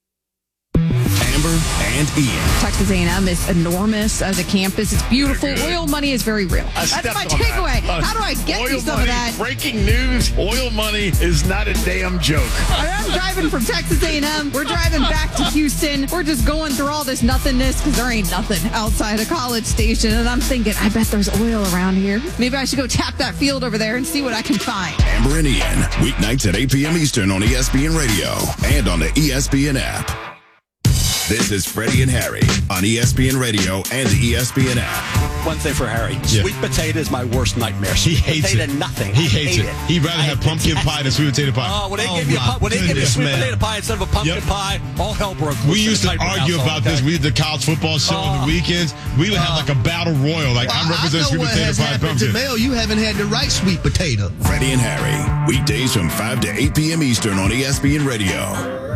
Amber and Ian. Texas A and M is enormous as a campus. It's beautiful. Oil money is very real. I That's stepped my on takeaway. that. Uh, How do I get oil you some money, of that? Breaking news, oil money is not a damn joke. I'm driving from Texas A and M. We're driving back to Houston. We're just going through all this nothingness because there ain't nothing outside of College Station. And I'm thinking, I bet there's oil around here. Maybe I should go tap that field over there and see what I can find. Amber and Ian, weeknights at eight p.m. Eastern on E S P N Radio and on the E S P N app. This is Freddie and Harry on E S P N Radio and the E S P N app. One thing for Harry. Yeah. Sweet potato is my worst nightmare. He Sweet hates potato, it. nothing. He I hates hate it. He'd rather have pumpkin pie than sweet potato pie. Oh, when they Oh, give you a, my pu- when they give you goodness, sweet man. potato pie instead of a pumpkin Yep. pie, all hell broke We loose in used the to Piper argue household, about okay? this. We did the college football show on the weekends. We would have like a battle royal. Like I'm representing sweet potato pie pumpkin. Mel, you haven't had the right sweet potato. Freddie and Harry, weekdays from five to eight p.m. Eastern on E S P N Radio.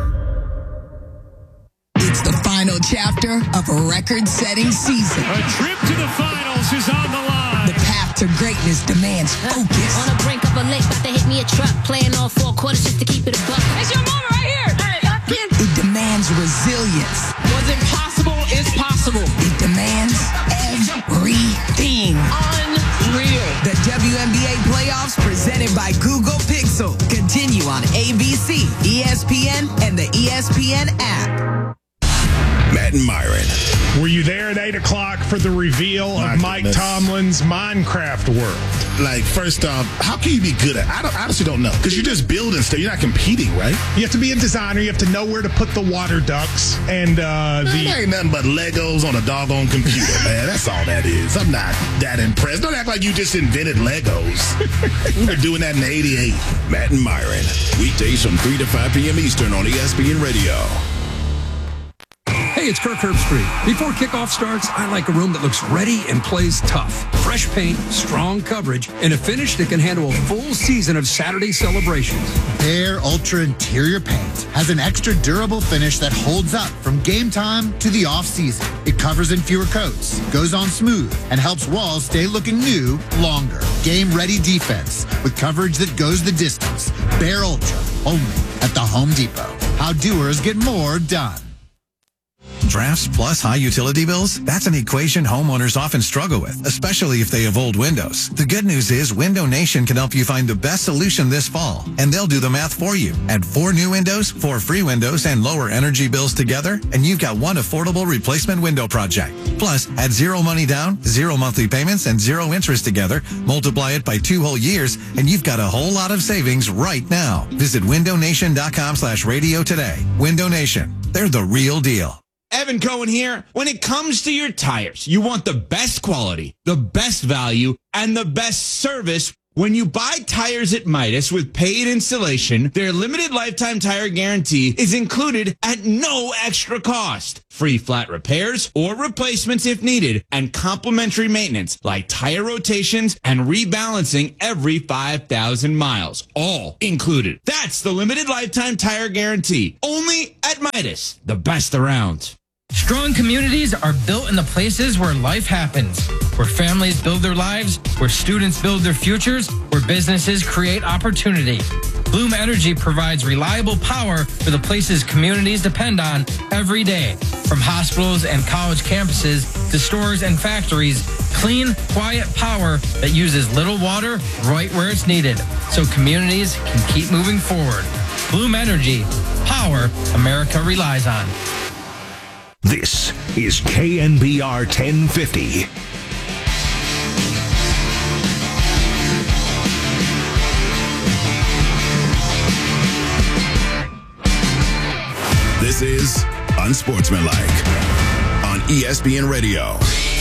It's the final chapter of a record-setting season. A trip to the finals is on the line. The path to greatness demands focus. On the brink of a lake, about to hit me a truck. Playing all four quarters just to keep it a buck. It's your moment right here. It demands resilience. What's impossible is possible. It demands everything. Unreal. The W N B A playoffs presented by Google Pixel continue on A B C, E S P N, and the E S P N app. Matt and Myron. Were you there at eight o'clock for the reveal My of Mike goodness. Tomlin's Minecraft world? Like, first off, how can you be good at? I don't, honestly don't know because you're just building stuff. You're not competing, right? You have to be a designer. You have to know where to put the water ducks and uh, Man, the. there ain't nothing but Legos on a doggone computer, man. That's all that is. I'm not that impressed. Don't act like you just invented Legos. We were doing that in eighty-eight. Matt and Myron, weekdays from three to five p.m. Eastern on E S P N Radio. Hey, it's Kirk Herbstreit. Before kickoff starts, I like a room that looks ready and plays tough. Fresh paint, strong coverage, and a finish that can handle a full season of Saturday celebrations. Behr Ultra Interior Paint has an extra durable finish that holds up from game time to the off-season. It covers in fewer coats, goes on smooth, and helps walls stay looking new longer. Game-ready defense with coverage that goes the distance. Behr Ultra, only at the Home Depot. How doers get more done. Drafts plus high utility bills? That's an equation homeowners often struggle with, especially if they have old windows. The good news is Window Nation can help you find the best solution this fall, and they'll do the math for you. Add four new windows, four free windows, and lower energy bills together, and you've got one affordable replacement window project. Plus, add zero money down, zero monthly payments, and zero interest together, multiply it by two whole years, and you've got a whole lot of savings right now. Visit window nation dot com slash radio today. Window Nation. They're the real deal. Evan Cohen here. When it comes to your tires, you want the best quality, the best value, and the best service. When you buy tires at Midas with paid installation, their limited lifetime tire guarantee is included at no extra cost. Free flat repairs or replacements if needed, and complimentary maintenance like tire rotations and rebalancing every five thousand miles. All included. That's the limited lifetime tire guarantee. Only at Midas, the best around. Strong communities are built in the places where life happens, where families build their lives, where students build their futures, where businesses create opportunity. Bloom Energy provides reliable power for the places communities depend on every day. From hospitals and college campuses to stores and factories, clean, quiet power that uses little water right where it's needed, so communities can keep moving forward. Bloom Energy, power America relies on. This is K N B R ten fifty. This is Unsportsmanlike on E S P N Radio.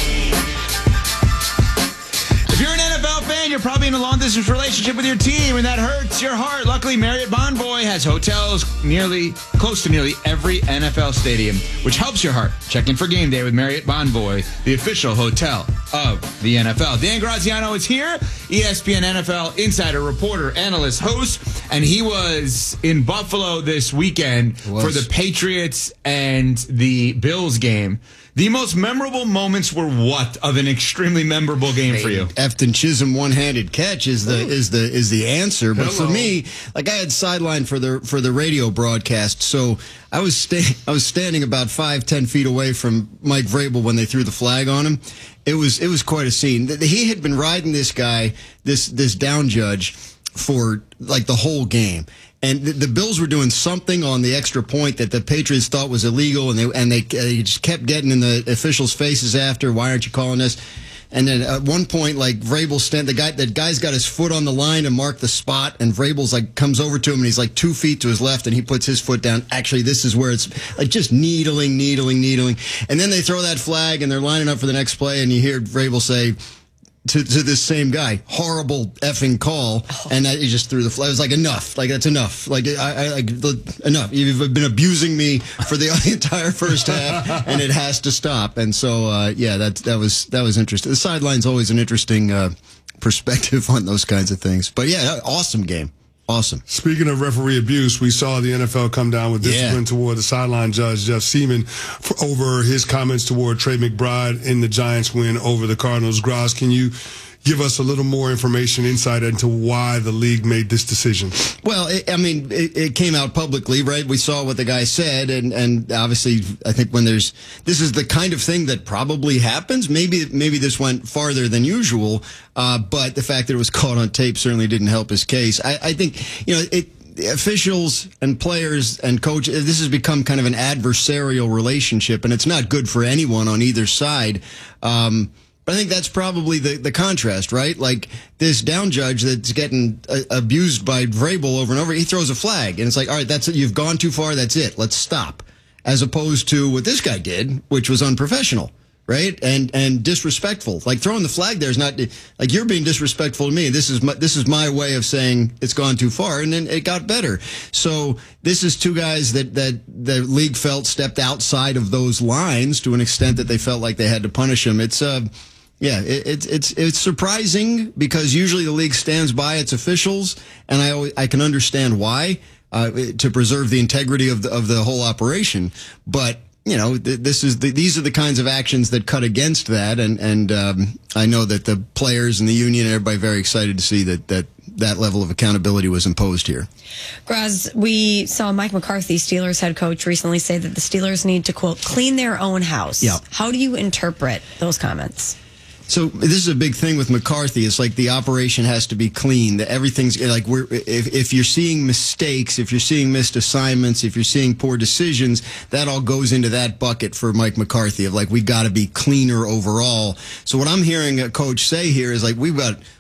If you're an N F L fan, you're probably in a long-distance relationship with your team, and that hurts your heart. Luckily, Marriott Bonvoy has hotels nearly close to nearly every N F L stadium, which helps your heart. Check in for game day with Marriott Bonvoy, the official hotel of the N F L. Dan Graziano is here, E S P N N F L insider, reporter, analyst, host, and he was in Buffalo this weekend for the Patriots and the Bills game. The most memorable moments were what of an extremely memorable game for you? Efton Chisholm one-handed catch is the Ooh. is the is the answer. But Hello. for me, like I had sideline for the for the radio broadcast, so I was sta- I was standing about five ten feet away from Mike Vrabel when they threw the flag on him. It was it was quite a scene. He had been riding this guy, this this down judge, for like the whole game. And the, the Bills were doing something on the extra point that the Patriots thought was illegal, and they and they, they just kept getting in the officials' faces after, why aren't you calling this? And then at one point, like Vrabel stand, the guy, that guy's got his foot on the line to mark the spot, and Vrabel's like comes over to him, and he's like two feet to his left, and he puts his foot down. Actually, this is where it's like just needling, needling, needling, and then they throw that flag, and they're lining up for the next play, and you hear Vrabel say to, to this same guy, horrible effing call, and that, he just threw the flag. I was like, enough. Like, that's enough. Like, I, I, like, enough. You've been abusing me for the entire first half, and it has to stop. And so, uh, yeah, that that was that was interesting. The sideline's always an interesting uh, perspective on those kinds of things. But yeah, awesome game. Awesome. Speaking of referee abuse, we saw the N F L come down with discipline yeah. toward the sideline judge, Jeff Seaman, for, over his comments toward Trey McBride in the Giants win over the Cardinals. Graz, can you give us a little more information, insight into why the league made this decision? Well, it, I mean, it, it came out publicly, right? We saw what the guy said, and, and obviously, I think when there's, this is the kind of thing that probably happens. Maybe, maybe this went farther than usual, uh, but the fact that it was caught on tape certainly didn't help his case. I, I think, you know, it, officials and players and coaches, this has become kind of an adversarial relationship, and it's not good for anyone on either side. Um, I think that's probably the, the contrast, right? Like this down judge that's getting uh, abused by Vrabel over and over, he throws a flag, and it's like, all right, that's it. You've gone too far. That's it. Let's stop. As opposed to what this guy did, which was unprofessional, right? And and disrespectful. Like throwing the flag there is not like you're being disrespectful to me. This is my, this is my way of saying it's gone too far, and then it got better. So this is two guys that that the league felt stepped outside of those lines to an extent that they felt like they had to punish him. It's uh. Yeah, it, it's it's it's surprising because usually the league stands by its officials, and I always, I can understand why uh, to preserve the integrity of the of the whole operation. But you know, th- this is the, these are the kinds of actions that cut against that, and and um, I know that the players and the union and everybody very excited to see that that that level of accountability was imposed here. Graz, we saw Mike McCarthy, Steelers head coach, recently say that the Steelers need to quote clean their own house. Yeah. How do you interpret those comments? So this is a big thing with McCarthy. It's like the operation has to be clean. That everything's like we're if if you're seeing mistakes, if you're seeing missed assignments, if you're seeing poor decisions, that all goes into that bucket for Mike McCarthy of like we got to be cleaner overall. So what I'm hearing a coach say here is like we've got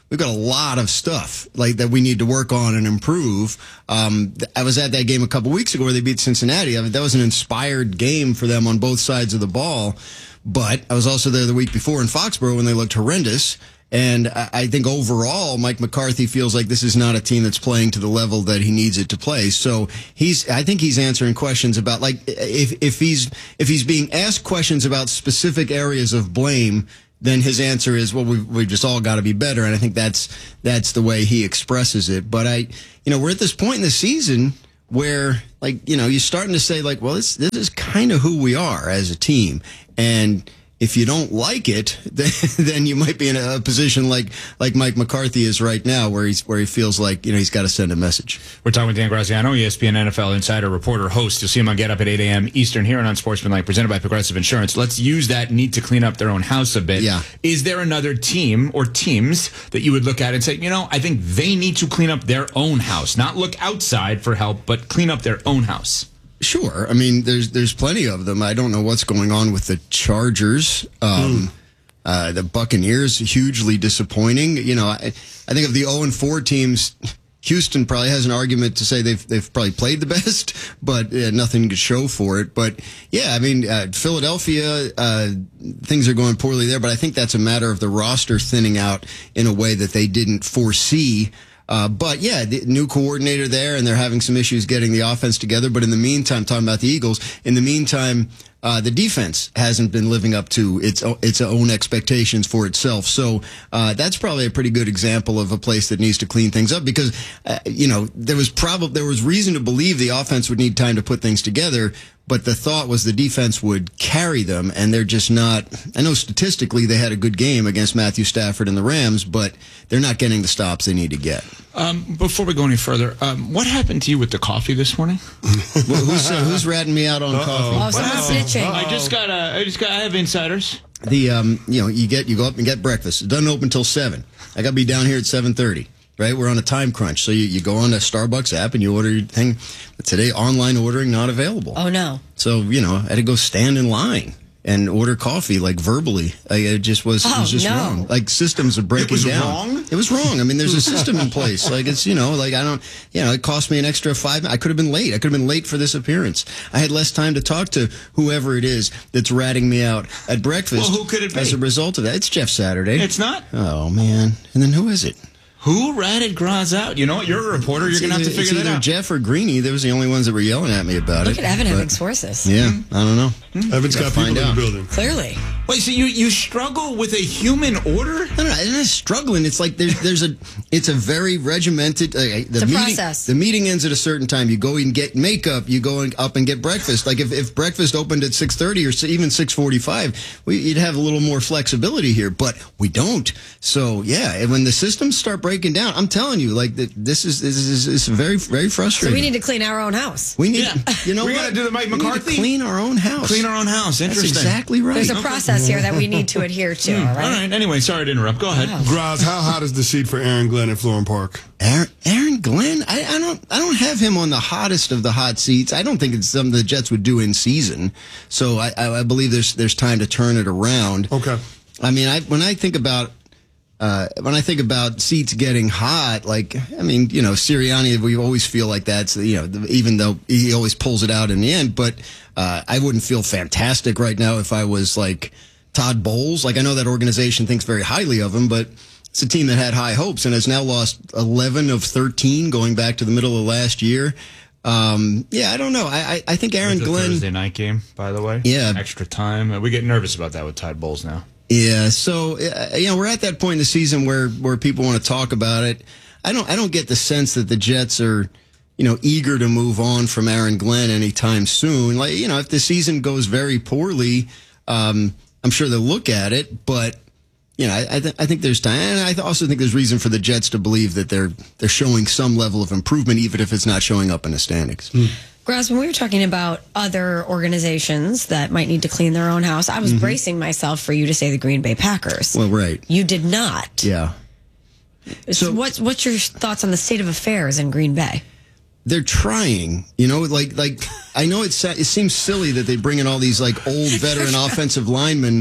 we've got a lot of stuff like that we need to work on and improve. Um, I was at that game a couple weeks ago where they beat Cincinnati. I mean, that was an inspired game for them on both sides of the ball. But I was also there the week before in Foxborough when they looked horrendous. And I think overall, Mike McCarthy feels like this is not a team that's playing to the level that he needs it to play. So he's, I think he's answering questions about, like, if, if he's, if he's being asked questions about specific areas of blame, then his answer is, well, we've, we've just all got to be better. And I think that's, that's the way he expresses it. But I, you know, we're at this point in the season where, like, you know, you're starting to say, like, well, this, this is kind of who we are as a team. And if you don't like it, then, then you might be in a position like like Mike McCarthy is right now, where he's where he feels like, you know, he's got to send a message. We're talking with Dan Graziano, E S P N N F L insider, reporter, host. You'll see him on Get Up at eight a.m. Eastern here and on Sportsmanlike, presented by Progressive Insurance. Let's use that need to clean up their own house a bit. Yeah. Is there another team or teams that you would look at and say, you know, I think they need to clean up their own house, not look outside for help, but clean up their own house? Sure. I mean, there's there's plenty of them. I don't know what's going on with the Chargers. Um, mm. uh, the Buccaneers, hugely disappointing. You know, I, I think of the oh and four teams, Houston probably has an argument to say they've they've probably played the best, but uh, nothing to show for it. But yeah, I mean, uh, Philadelphia, uh, things are going poorly there, but I think that's a matter of the roster thinning out in a way that they didn't foresee. Uh, but yeah, the new coordinator there, and they're having some issues getting the offense together. But in the meantime, talking about the Eagles, in the meantime, uh, the defense hasn't been living up to its its own expectations for itself. So uh, that's probably a pretty good example of a place that needs to clean things up, because uh, you know there was probably there was reason to believe the offense would need time to put things together. But the thought was the defense would carry them, and they're just not. I know statistically they had a good game against Matthew Stafford and the Rams, but they're not getting the stops they need to get. Um, before we go any further, um, what happened to you with the coffee this morning? Well, who's, uh, who's ratting me out on Uh-oh. coffee? Oh, someone's snitching. I just got. Uh, I just got. I have insiders. The um, you know, you get you go up and get breakfast. It doesn't open until seven. I got to be down here at seven thirty. Right, we're on a time crunch, so you, you go on the Starbucks app and you order your thing. But today, online ordering not available. Oh no! So you know, I had to go stand in line and order coffee, like verbally. I, it just was, oh, it was just no. wrong. Like systems are breaking it was down. Wrong? It was wrong. I mean, there's a system in place. Like it's you know, like I don't, you know, it cost me an extra five. I could have been late. I could have been late for this appearance. I had less time to talk to whoever it is that's ratting me out at breakfast. Well, who could it be? As a result of that, it's Jeff Saturday. It's not. Oh man! And then who is it? Who ratted Graz out? You know what? You're a reporter. You're going to have to figure that out. Either Jeff or Greeny. They was the only ones that were yelling at me about Look it. Look at Evan but, having sources. Yeah, I don't know. Mm-hmm. Evan's got people in the building. Clearly. Wait, so you, you struggle with a human order? No, no, it's not struggling. It's like there's there's a it's a very regimented. Uh, the it's a meeting, process. The meeting ends at a certain time. You go and get makeup. You go and up and get breakfast. Like if, if breakfast opened at six thirty or even six forty five, we you'd have a little more flexibility here. But we don't. So yeah, and when the systems start breaking down, I'm telling you, like the, this is this is it's very very frustrating. So we need to clean our own house. We need, yeah. you know, we what? got to do the Mike we McCarthy. Need to clean our own house. Clean our own house. Interesting. That's exactly right. There's a process here that we need to adhere to. Mm. All right. All right. Anyway, sorry to interrupt. Go ahead. Wow. Graz, how hot is the seat for Aaron Glenn at Florham Park? Aaron, Aaron Glenn, I, I don't, I don't have him on the hottest of the hot seats. I don't think it's something the Jets would do in season. So I, I, I believe there's, there's time to turn it around. Okay. I mean, I, when I think about, uh, when I think about seats getting hot, like, I mean, you know, Sirianni, we always feel like that's, you know, even though he always pulls it out in the end, but, uh, I wouldn't feel fantastic right now if I was like Todd Bowles. Like, I know that organization thinks very highly of him, but it's a team that had high hopes and has now lost eleven of thirteen going back to the middle of last year. Um, yeah, I don't know. I, I, I think Aaron It was a Glenn. Thursday night game, by the way. Yeah. Extra time. We get nervous about that with Todd Bowles now. Yeah, so uh, you know we're at that point in the season where, where people want to talk about it. I don't I don't get the sense that the Jets are, you know, eager to move on from Aaron Glenn anytime soon. Like, you know, if the season goes very poorly, um, I'm sure they'll look at it. But you know, I I, th- I think there's time, and I also think there's reason for the Jets to believe that they're they're showing some level of improvement, even if it's not showing up in the standings. Mm. Graz, when we were talking about other organizations that might need to clean their own house, I was Mm-hmm. bracing myself for you to say the Green Bay Packers. Well, right. You did not. Yeah. So what's what's your thoughts on the state of affairs in Green Bay? They're trying, you know, like like I know it's it seems silly that they bring in all these like old veteran offensive linemen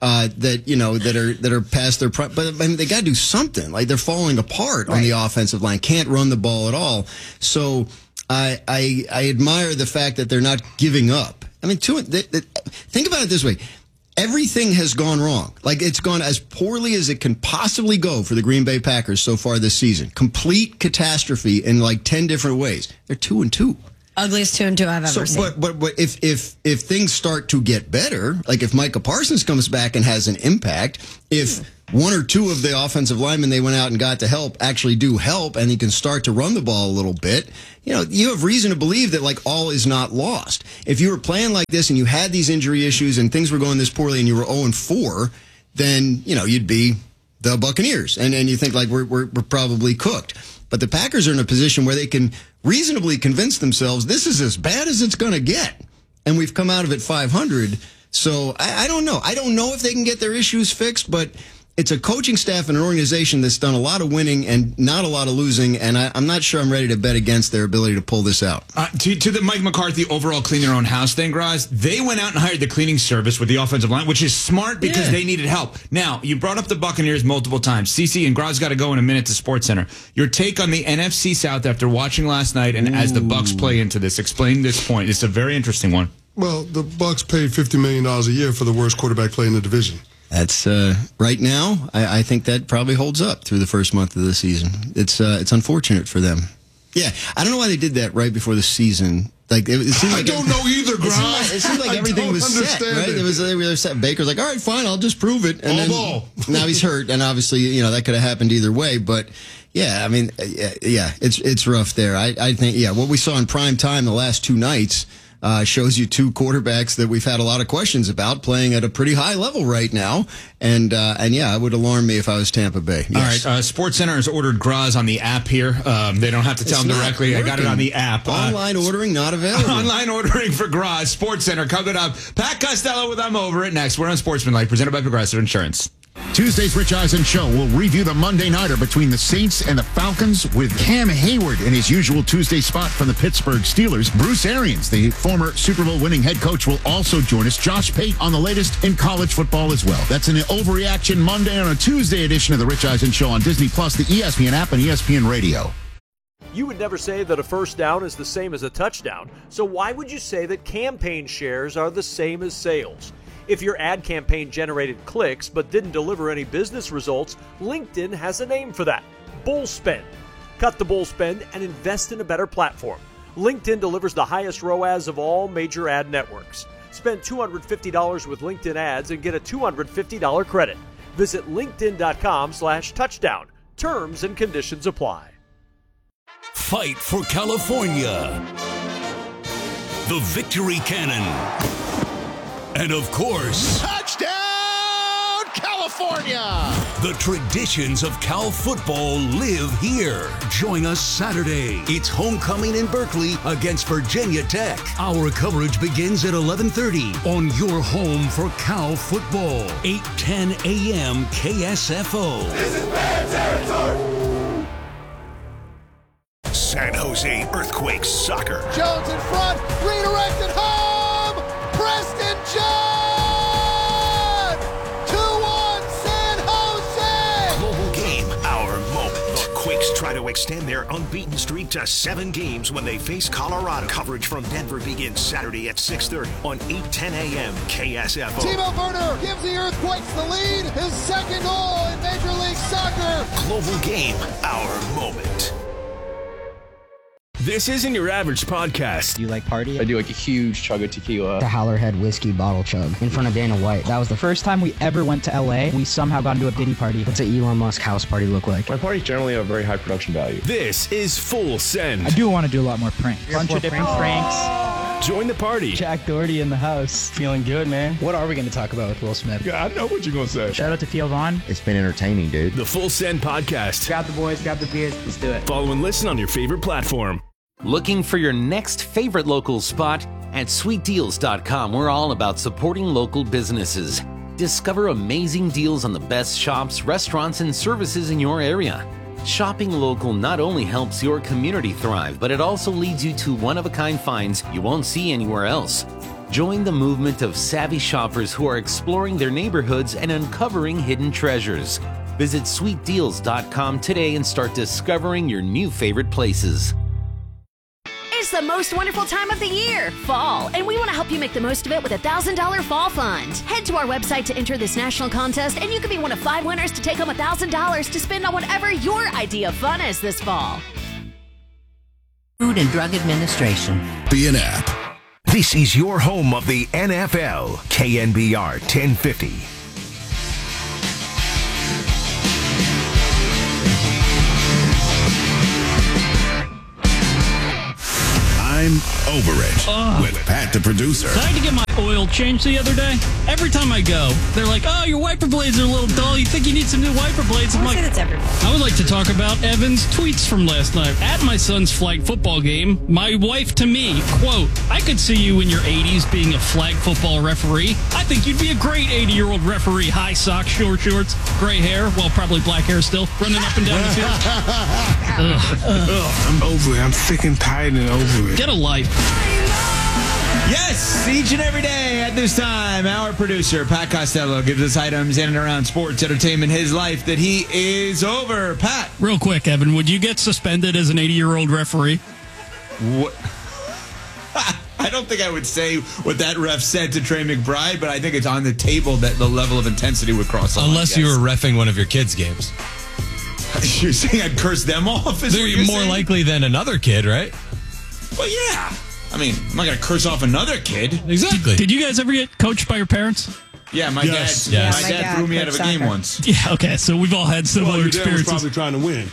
uh, that you know that are that are past their prime. But I mean, they got to do something. Like they're falling apart right. on the offensive line. Can't run the ball at all. So I I, I admire the fact that they're not giving up. I mean, two, they, they, think about it this way. Everything has gone wrong. Like, it's gone as poorly as it can possibly go for the Green Bay Packers so far this season. Complete catastrophe in like ten different ways. They're two and two. Ugliest two and two I've ever so, seen. But, but, but if, if, if things start to get better, like if Micah Parsons comes back and has an impact, if one or two of the offensive linemen they went out and got to help actually do help, and he can start to run the ball a little bit, you know, you have reason to believe that like all is not lost. If you were playing like this and you had these injury issues and things were going this poorly and you were oh and four, then, you know, you'd be the Buccaneers. And and you think like we're, we're, we're probably cooked. But the Packers are in a position where they can reasonably convince themselves this is as bad as it's going to get. And we've come out of it five hundred. So I, I don't know. I don't know if they can get their issues fixed, but it's a coaching staff and an organization that's done a lot of winning and not a lot of losing, and I, I'm not sure I'm ready to bet against their ability to pull this out. Uh, to, to the Mike McCarthy overall clean their own house thing, Graz, they went out and hired the cleaning service with the offensive line, which is smart because yeah. they needed help. Now, you brought up the Buccaneers multiple times. CeCe and Graz got to go in a minute to SportsCenter. Your take on the N F C South after watching last night and Ooh. as the Bucs play into this. Explain this point. It's a very interesting one. Well, the Bucs paid fifty million dollars a year for the worst quarterback play in the division. That's uh, right now. I, I think that probably holds up through the first month of the season. It's uh, it's unfortunate for them. Yeah, I don't know why they did that right before the season. Like it, it seemed like I don't it, know either, Grimes. It seemed like, it seemed like everything was set, right? It. it was they were set. Baker's like, all right, fine, I'll just prove it. And then, now he's hurt, and obviously, you know, that could have happened either way. But yeah, I mean, yeah, it's it's rough there. I, I think yeah, what we saw in prime time the last two nights. Uh, shows you two quarterbacks that we've had a lot of questions about playing at a pretty high level right now. And, uh, and yeah, it would alarm me if I was Tampa Bay. Yes. All right. Uh, SportsCenter has ordered Graz on the app here. Um, they don't have to tell it's them directly. Working. I got it on the app. Online uh, ordering not available. Online ordering for Graz. SportsCenter coming up. Pat Costello with I'm Over It next. We're on Sportsmanlike, presented by Progressive Insurance. Tuesday's Rich Eisen Show will review the Monday nighter between the Saints and the Falcons with Cam Hayward in his usual Tuesday spot from the Pittsburgh Steelers. Bruce Arians, the former Super Bowl winning head coach, will also join us. Josh Pate on the latest in college football as well. That's an Overreaction Monday on a Tuesday edition of the Rich Eisen Show on Disney Plus, the E S P N app, and E S P N Radio. You would never say that a first down is the same as a touchdown. So why would you say that campaign shares are the same as sales? If your ad campaign generated clicks but didn't deliver any business results, LinkedIn has a name for that: bull spend. Cut the bull spend and invest in a better platform. LinkedIn delivers the highest R O A S of all major ad networks. Spend two hundred fifty dollars with LinkedIn ads and get a two hundred fifty dollars credit. Visit linkedin.com slash touchdown. Terms and conditions apply. Fight for California. The Victory Cannon. And of course, touchdown, California! The traditions of Cal football live here. Join us Saturday. It's homecoming in Berkeley against Virginia Tech. Our coverage begins at eleven thirty on your home for Cal football. eight ten a.m. K S F O. This is bad territory. San Jose Earthquakes soccer. Jones in front, redirected home. Preston John! two one San Jose! Global game, our moment. The Quakes try to extend their unbeaten streak to seven games when they face Colorado. Coverage from Denver begins Saturday at six thirty on eight ten a.m. K S F O. Timo Werner gives the Earthquakes the lead. His second goal in Major League Soccer. Global game, our moment. This isn't your average podcast. Do you like party? I do like a huge chug of tequila. The Howlerhead whiskey bottle chug in front of Dana White. That was the first time we ever went to L A. We somehow got into a Diddy party. What's an Elon Musk house party look like? My parties generally have a very high production value. This is Full Send. I do want to do a lot more pranks. A bunch of different pranks. pranks. Join the party. Jack Doherty in the house. Feeling good, man. What are we going to talk about with Will Smith? Yeah, I know what you're going to say. Shout out to Theo Vaughn. It's been entertaining, dude. The Full Send podcast. Grab the boys, grab the beers. Let's do it. Follow and listen on your favorite platform. Looking for your next favorite local spot? At sweet deals dot com, we're all about supporting local businesses. Discover amazing deals on the best shops, restaurants, and services in your area. Shopping local not only helps your community thrive, but it also leads you to one-of-a-kind finds you won't see anywhere else. Join the movement of savvy shoppers who are exploring their neighborhoods and uncovering hidden treasures. Visit sweet deals dot com today and start discovering your new favorite places. It's the most wonderful time of the year, fall, and we want to help you make the most of it with a one thousand dollars Fall Fund. Head to our website to enter this national contest, and you could be one of five winners to take home one thousand dollars to spend on whatever your idea of fun is this fall. Food and Drug Administration. Be an app. This is your home of the N F L, K N B R ten fifty. I'm over it Ugh. with Pat the producer. So I had to get my oil changed the other day. Every time I go, they're like, "Oh, your wiper blades are a little dull. You think you need some new wiper blades?" I'm like, that's everybody. I would like to talk about Evan's tweets from last night. At my son's flag football game, my wife to me, quote, "I could see you in your eighties being a flag football referee. I think you'd be a great eighty-year-old referee. High socks, short shorts, gray hair, well, probably black hair still, running up and down the field." Ugh. Ugh, I'm over it. I'm sick and tired and over it. Get a life. Yes, each and every day at this time, our producer, Pat Costello, gives us items in and around sports, entertainment, his life that he is over. Pat. Real quick, Evan, would you get suspended as an eighty-year-old referee? What? I don't think I would say what that ref said to Trey McBride, but I think it's on the table that the level of intensity would cross the line. Unless you were reffing one of your kids' games. You're saying I'd curse them off? Is They're more saying? likely than another kid, right? Well, yeah. I mean, I'm not going to curse off another kid. Exactly. Did, did you guys ever get coached by your parents? Yeah, my Yes. dad. Yes. My Yeah, dad, my dad threw me out of a played game soccer. once. Yeah. Okay. So we've all had similar Well, your dad was experiences. probably trying to win.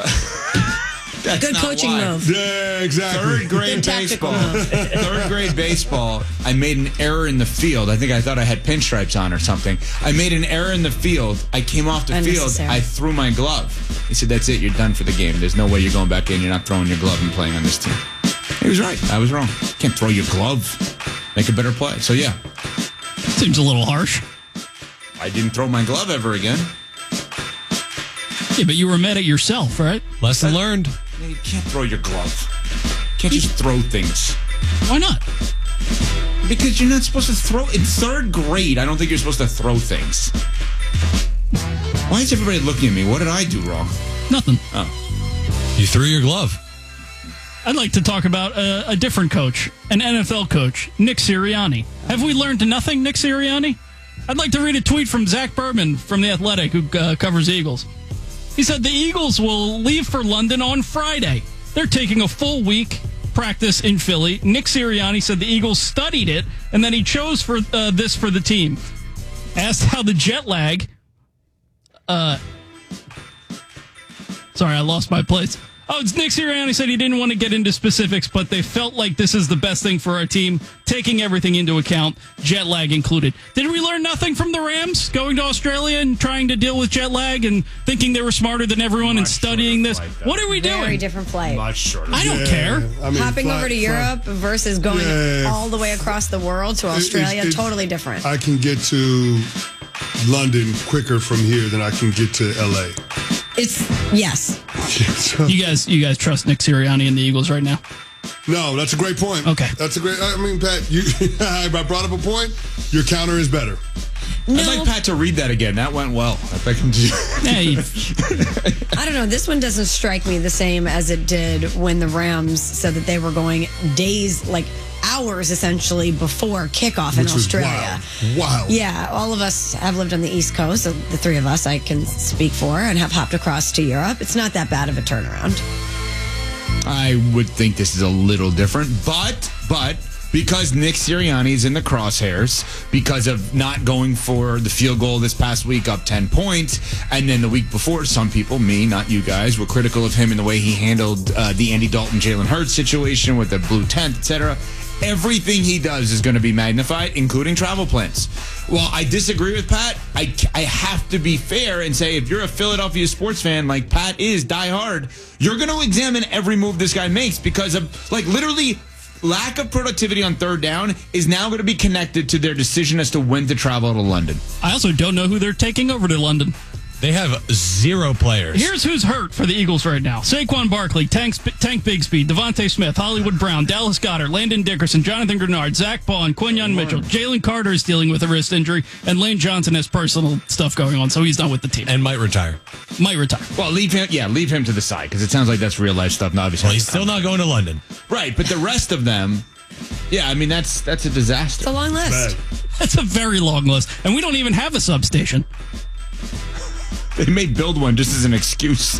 That's Good not coaching why. move. Yeah, exactly. Third grade Good tactical baseball. move. Third grade baseball. I made an error in the field. I think I thought I had pinstripes on or something. I made an error in the field. I came off the field. Unnecessary. I threw my glove. He said, "That's it. You're done for the game. There's no way you're going back in. You're not throwing your glove and playing on this team." He was right. I was wrong. You can't throw your glove. Make a better play. So, yeah. Seems a little harsh. I didn't throw my glove ever again. Yeah, but you were mad at yourself, right? Lesson learned. You can't throw your glove. You can't just throw things. Why not? Because you're not supposed to throw. In third grade, I don't think you're supposed to throw things. Why is everybody looking at me? What did I do wrong? Nothing. Oh. You threw your glove. I'd like to talk about a, a different coach, an N F L coach, Nick Sirianni. Have we learned nothing, Nick Sirianni? I'd like to read a tweet from Zach Berman from The Athletic, who uh, covers Eagles. He said the Eagles will leave for London on Friday. They're taking a full week practice in Philly. Nick Sirianni said the Eagles studied it, and then he chose for uh, this for the team. Asked how the jet lag... Uh, sorry, I lost my place. Oh, it's Nick Sirianni said he didn't want to get into specifics, but they felt like this is the best thing for our team, taking everything into account, jet lag included. Did we learn nothing from the Rams going to Australia and trying to deal with jet lag and thinking they were smarter than everyone and studying this? What are we doing? Very different flight. I don't care. I mean, Hopping fly- over to fly- Europe versus going Yeah. all the way across the world to Australia, It's- it's- totally different. I can get to London quicker from here than I can get to L A. It's yes. You guys, you guys trust Nick Sirianni and the Eagles right now? No, that's a great point. Okay. That's a great, I mean, Pat, you, I brought up a point. Your counter is better. I'd like Pat to read that again. That went well. I think I'm just... Hey. I don't know. This one doesn't strike me the same as it did when the Rams said that they were going days, like hours essentially before kickoff in Which was Australia. wild. Wild. Yeah, all of us have lived on the East Coast. So the three of us I can speak for and have hopped across to Europe. It's not that bad of a turnaround. I would think this is a little different, but, but... because Nick Sirianni is in the crosshairs because of not going for the field goal this past week up ten points. And then the week before, some people, me, not you guys, were critical of him in the way he handled uh, the Andy Dalton, Jalen Hurts situation with the blue tent, et cetera. Everything he does is going to be magnified, including travel plans. Well, I disagree with Pat. I, I have to be fair and say if you're a Philadelphia sports fan like Pat is, die hard, you're going to examine every move this guy makes because of, like, literally... lack of productivity on third down is now going to be connected to their decision as to when to travel to London. I also don't know who they're taking over to London. They have zero players. Here's who's hurt for the Eagles right now. Saquon Barkley, Tank, Tank Bigsby, Devontae Smith, Hollywood Brown, Dallas Goedert, Landon Dickerson, Jonathan Grenard, Zach Paul, Quinyon Mitchell. Jalen Carter is dealing with a wrist injury, and Lane Johnson has personal stuff going on, so he's not with the team. And might retire. Might retire. Well, leave him. Yeah, leave him to the side because it sounds like that's real life stuff. Not obviously. Well, he's still not going to London. Right, but the rest of them, yeah, I mean that's that's a disaster. It's a long list. That's a very long list, and we don't even have a substation. They may build one just as an excuse.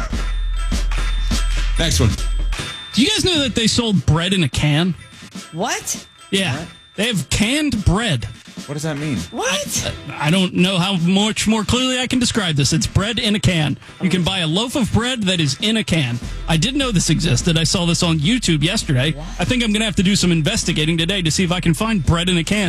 Next one. Do you guys know that they sold bread in a can? What? Yeah. What? They have canned bread. What does that mean? What? I, I don't know how much more clearly I can describe this. It's bread in a can. You can buy a loaf of bread that is in a can. I didn't know this existed. I saw this on YouTube yesterday. What? I think I'm going to have to do some investigating today to see if I can find bread in a can.